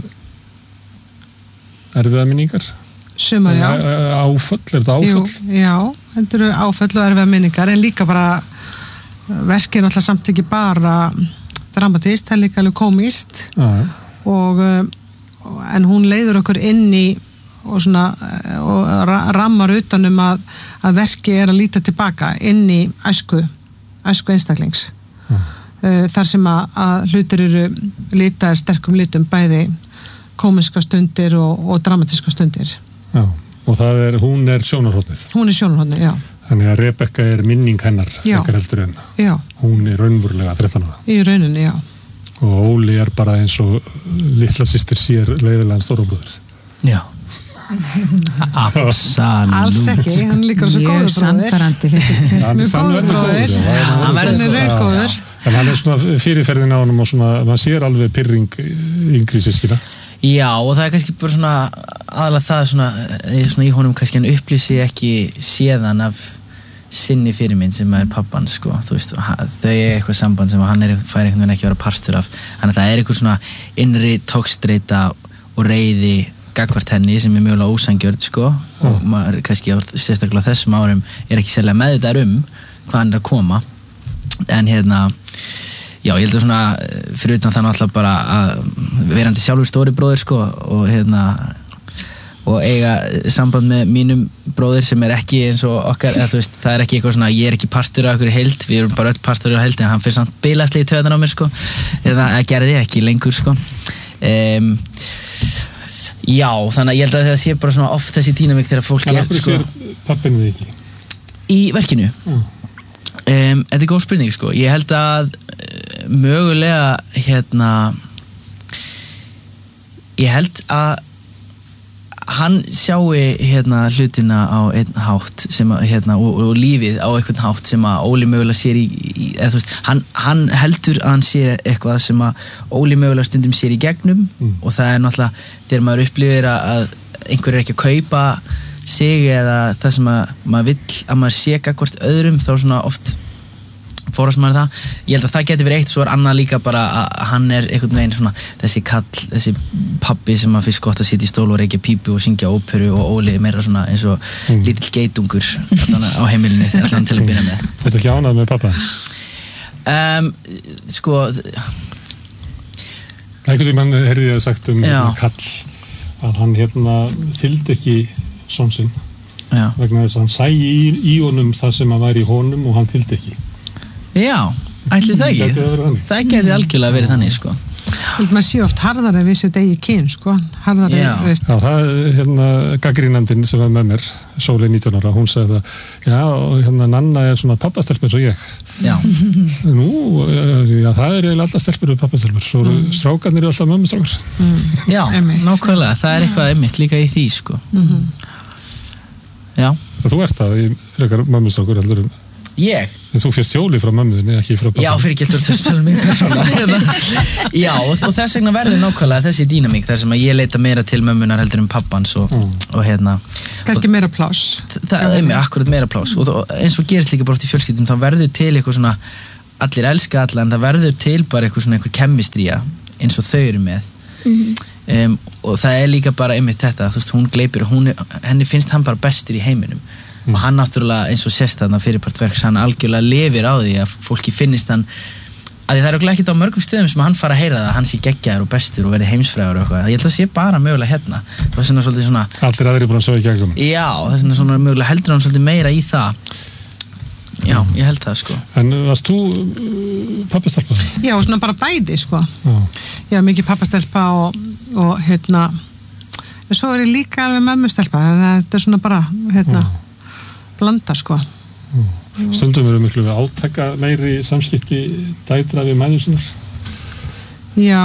erfiðar minningar Sumar, já. áföll, er þetta áföll? Jú, já, þetta eru áföll og erfiða minningar en líka bara verkið er náttúrulega samt ekki bara dramatist, það er líka alveg komist Já. og en hún leiður okkur inn í og svona og rammar utanum að, að verkið er að líta tilbaka inn í æsku æsku einstaklings Já. þar sem að, að hlutir eru litaðir sterkum litum bæði komiska stundir og, og dramatíska stundir. Já, og það er, hún er sjónarhóttið. Hún er sjónarhóttið, já. Þannig að Rebekka er minning hennar ekkert heldur en já. Hún er raunverulega þrettán ára. Í rauninni, já. Og Óli er bara eins og litla systir sér leiðilegan stórabróður. Já. Absolutt. Alls ekki, hann er líka svo góður bróðir. Mjög sannfærandi, finnst þér. Mjög góður bróðir. Hann er raugóður. En hann er svona fyrirferðin á honum og svona, maður sér alveg pirring yngri systkina. Já, og það er kannski bara svona aðalega það svona, svona í honum kannski hann upplýsi ekki séðan af sinni fyrirmynd sem er pappan sko, þú veist, þau er eitthvað samband sem hann er, fær einhvern veginn ekki að vera partur af þannig að það er eitthvað svona innri tókstreita og reiði gagnvart henni sem er mjögulega ósangjörn sko, mm. og maður kannski sérstaklega þessum árum er ekki sérlega meðvitaður um hvað hann er að koma en hérna já, ég held að svona fyrir utan það náttúrulega bara að verandi sjálfur stóri bróðir sko og hérna og eiga samband með mínum bróðir sem er ekki eins og okkar eða þú veist, það er ekki eitthvað svona, ég er ekki partur af okkur í heild, við erum bara öll partur af heild en hann fyrir samt bilaslega í töðan á mér sko eða gerði ég ekki lengur sko um, já, þannig að ég held að það sé bara svona oft þessi dýnamík þegar fólk en er okkur sko sér pappin þið ekki? Í verkinu? Mm. Um, þetta er góð spurning sko, ég held að uh, mögulega hérna ég held að hann sjáu hérna hlutina á einn hátt sem að hérna og, og lífið á einhvern hátt sem að Óli mögulega sér í, í eða þú veist, hann, hann heldur að hann sér eitthvað sem að Óli mögulega stundum sér í gegnum mm. og það er náttúrulega þegar maður upplifir að, að einhver er ekki að kaupa sig eða það sem að maður vill að maður sé gagnvart öðrum þá svona oft fórast maður það, ég held að það geti verið eitt svo er annað líka bara að hann er einhvern veginn svona þessi kall, þessi pabbi sem að fyrst gott að sitja í stól og reykja pípu og syngja óperu og Óli meira svona eins og mm. lítill geitungur allan á heimilinu, allan til að byrja með. Þetta ekki ánað með pappa? Um, sko einhvern veginn heyrði ég að sagt um já. Kall að hann hérna þyldi ekki son sinn já. Vegna þess að hann sæi í, í honum það sem að væri í honum og hann þyldi ekki. Já, ætli það ekki? Það geti algjörlega verið þannig sko. maður sé oft harðari við sér degi kyn, sko, harðari, já. veist. Já, það er hérna gaggrínandinn sem var með mér, Sóley nítján ára, hún sagði það, já, hérna Nanna er svona pappastelp eins og ég. Já. Nú, já, það er eiginlega alltaf stelpur og pappastelpur, svo mm. strákarnir eru alltaf mömmustrákar. Mm. Já, nákvæmlega, það er eitthvað einmitt líka í því, sko. Mm-hmm. Já. Og þú ert það í frekar mömmustrákur heldur um. Ég? En þú fyrst Jóli frá mömmuðinni, ekki frá pappa. Já, fyrir ekki alltaf þess að mig persónulega. Já, og, og þess vegna verður nákvæmlega þessi dýnamík þar sem að ég leita meira til mömmunar heldur um pappans og, mm. og, og hérna. Kannski meira pláss. Það er akkurat meira pláss og, og eins og gerist líka bara oft í fjölskyldum, þá verður til eitthvað svona, allir elska alla, en það verður til bara eitthvað svona eitthvað kemistría eins og þau eru með. Mm-hmm. Um, og það er líka bara einmitt þetta, þú veist, hún gleypir, hún, henni finnst hann bara bestur í heiminum. Mm. Og hann náttúrulega eins og sést þarna fyrirpartverks, hann algjörlega lifir á því að fólki finnist hann, að það er okkur ekkert á mörgum stöðum sem hann fara að heyra það að hann sé geggjaður og bestur og verði heimsfrægur og eitthvað, ég held að það sé bara mögulega hérna. Það var svona svolítið svona allir aðrir búin að sjá í gegnum. Já, það er svona, svona mögulega heldur hann svolítið meira í það. Já, ég held það sko. En varst þú uh, pappastelpa? Já, svona bara bæði sko. Já, Já mikið pappastelpa og, og hérna en svo er ég líka alveg mömmustelpa, þetta er svona bara hérna Já. Blanda sko. Mm. Stundum eru miklu við átaka meiri samskipti dætra við mæður sinnar. Já.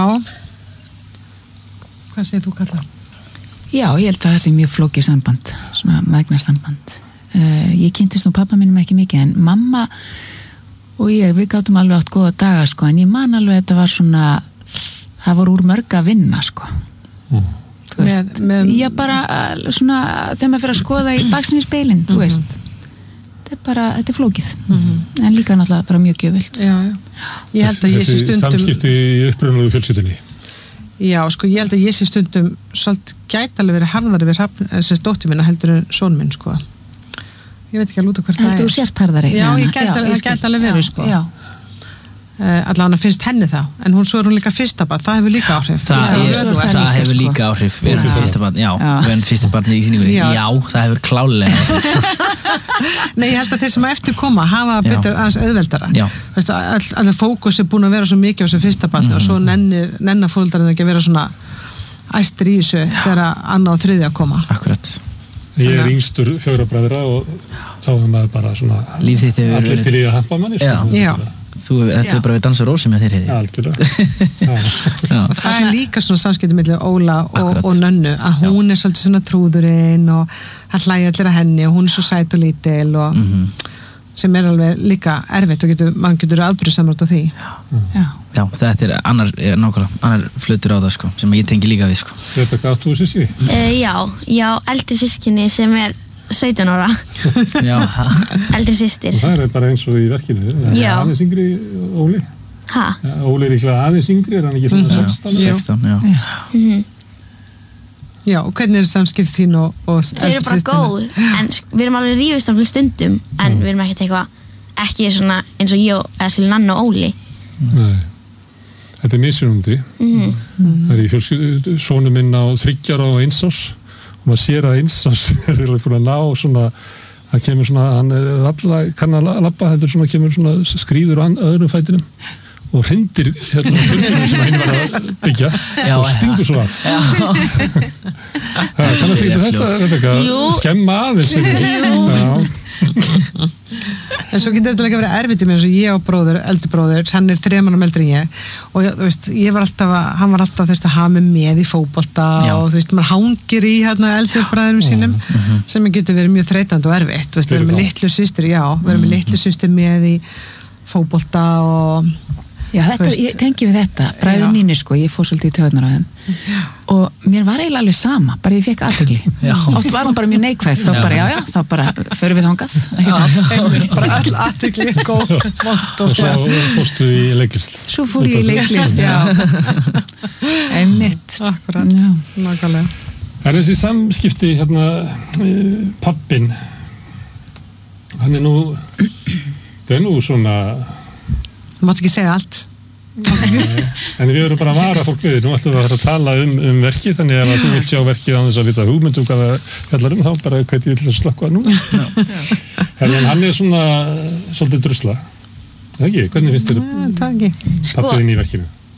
Hvað segir þú, Kalla? Já, ég held að það sé mjög flókið samband, svona megnasamband. Uh, ég kynntist nú pappa mínum ekki mikið, en mamma og ég, við gátum alveg átt góða daga sko, en ég man alveg að þetta var svona, það voru úr mörg að vinna sko. Mm. Þú veist, með, með... ég bara svona, þegar maður fyrir að skoða í baksinni speilin, þú veist. Mm-hmm. Þetta er bara, þetta er flókið. Mm-hmm. En líka náttúrulega bara mjög gjöfult. Já, já. Ég held að ég sé stundum... Þessi samskipti í upprunalegu fjölskyldunni. Já, sko, ég held að ég sé stundum svolítið gæti alveg verið harðari við þessi dóttir minna heldur en son minn, sko. Ég veit ekki alveg út af hvert það er. Heldur þú sért harðari? Já, ég gæti alveg, það gæti alveg verið, sko. Já. Uh, allan að finnst henni það, en hún svo er hún líka fyrsta barn, það hefur líka áhrif. Það, já, ég, það, það, það hefur líka áhrif, við erum fyrsta barn, já, já. Við erum fyrsta barn í sýningunni, já. já, það hefur klálega áhrif. Nei, ég held að þeir sem eftir koma hafa betur aðeins auðveldara. Já. Veistu, all, allir fókus er búin að vera svo mikið á þessu fyrsta barn mm. og svo nennir, nennar fóldarinn ekki að vera svona æstir í þessu þegar annað og þriðja koma. Akkurat. Ég er yngstur fjóra bræðra og þá er maður bara svona líf þitt hefur allir til í að hampa manni. Já. Já. Þú, þetta er bara við dansa rósi með þér heiði. Algjörlega. Og það er líka svona samskipti millir Óla og, og Nönnu, að hún Já. Er svolítið svona trúðurinn og hann hlæja allir að henni og hún er svo sæt og lítil og mm-hmm. sem er alveg líka erfitt og getur, mann getur afbrýðsamrátt á því. Já. Já. Já, þetta er annar, nákvæmlega, annar flutur á það sko, sem ég tengi líka við sko. Rebekka, áttu þú sískinni? Uh, já, já, eldri sískinni sem er sautján ára. Já. Eldri systir. Og það er bara eins og í verkinu. Já. Aðeins yngri Óli. Hæ? Ja, Óli er ekki aðeins yngri, er hann ekki svona mm. sextán? sextán, já. Já. Mm-hmm. Já, og hvernig er samskipt þín og, og þau eru bara góð, en við erum alveg rífist á stundum, en mm. við erum ekkert eitthvað, ekki svona eins og ég, eða Silja Nanna og Óli. Nei. Þetta er mismunandi. Mm-hmm. Mm. Það er í fjölskyldu, sónu minn á þriggjar og eins árs. Og maður sér að eins og er búin að ná svona, það kemur svona, hann er alltaf kann að labba, þetta svona kemur svona skrýður á öðrum fætinum og hrindir hérna törnum sem hinn var að byggja Já, og stingur svo af. Þannig að þetta þetta, Rebekka, skemma aðeins. Já. En svo getur þetta líka verið erfitt með eins og ég og bróður, eldri bróður, hann er þremann eldri en ég og þú veist, ég var alltaf að, hann var alltaf þú veist að hafa mig með í fótbolta og þú veist, maður hangir í hérna eldri bræðurum sínum mm-hmm. sem getur verið mjög þreytandi og erfitt, þú veist, við erum með litlu systur, já, við erum með litlu systur með í fótbolta og Já, þetta, ég tengi við þetta, bræður mínir sko, ég fór svolítið í töðunar á þeim og mér var eiginlega alveg sama, bara ég fekk athygli. Oft var hún bara mjög neikvæð, þá bara já, já, þá bara förum við þangað. Já, bara all athygli, góð, vond og svo fórstu í leiklist. Svo fór ég í leiklist, já. Einmitt. Akkurat, nákvæmlega. Það er þessi samskipti, hérna, pappin, hann er nú, það er nú svona... Þú mátt ekki segja allt. En við erum bara að vara fólk við, nú ætlum við að fara að tala um, um verkið, þannig að ef þú vilt sjá verkið á þess að vita hugmyndum hvað það fjallar um, þá bara hvað ég vil slökkva nú. Herðan, hann er svona svolítið drusla. Það ekki? Hvernig finnst þér sko, pappiðinn í verkinu?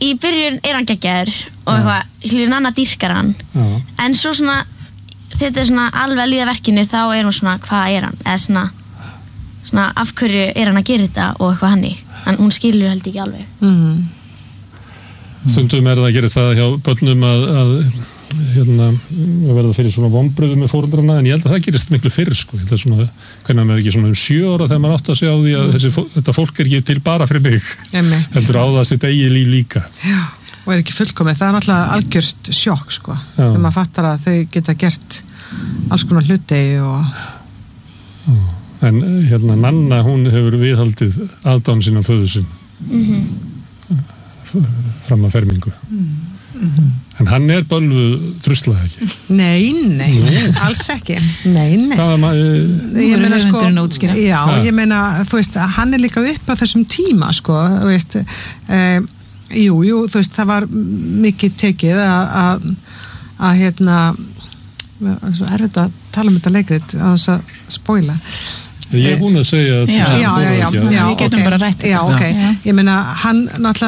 í byrjun er hann geggjaður og eitthvað, hljóðin annað dýrkar hann Já. en svo svona þetta er svona alveg að líða verkinu þá er hún svona, hvað er hann eða svona, svona af hverju er hann að gera þetta og eitthvað hannig en hún skilur held ekki alveg Mm. Stundum er það að gera það hjá börnum að, að hérna, að verða fyrir svona vonbrigðum með fóreldrana en ég held að það gerist miklu fyrr sko. Ég held að svona, hvernig maður er ekki svona um sjö ára þegar maður átt að segja á því að þessi, þetta fólk er ekki til bara fyrir mig Einmitt. heldur á það sitt eigið líf líka Já, og er ekki fullkomið, það er náttúrulega algjört sjokk sko, Já. þegar maður fattar að þau geta gert alls konar hluti og en hérna Nanna hún hefur viðhaldið aðdáun sína föður sinn mm-hmm. fram að fermingu mm-hmm. en hann er bölvu druslaði ekki Nei, nei, alls ekki Nei, nei Hvað ma- Ég Nú er meina sko, höfundurinn að útskýra. já, Ha. ég meina, þú veist, hann er líka upp á þessum tíma, sko, þú veist, eh, jú, jú, þú veist, það var mikið tekið að, að, að hérna, það er svo erfitt að tala um þetta leikrit á þess að spóila. Ég er búin að segja að Já, það já, þorir já, ekki að- já, Við getum ok. bara rætt Já, þetta. ok, Já. ég meina, hann náttúrulega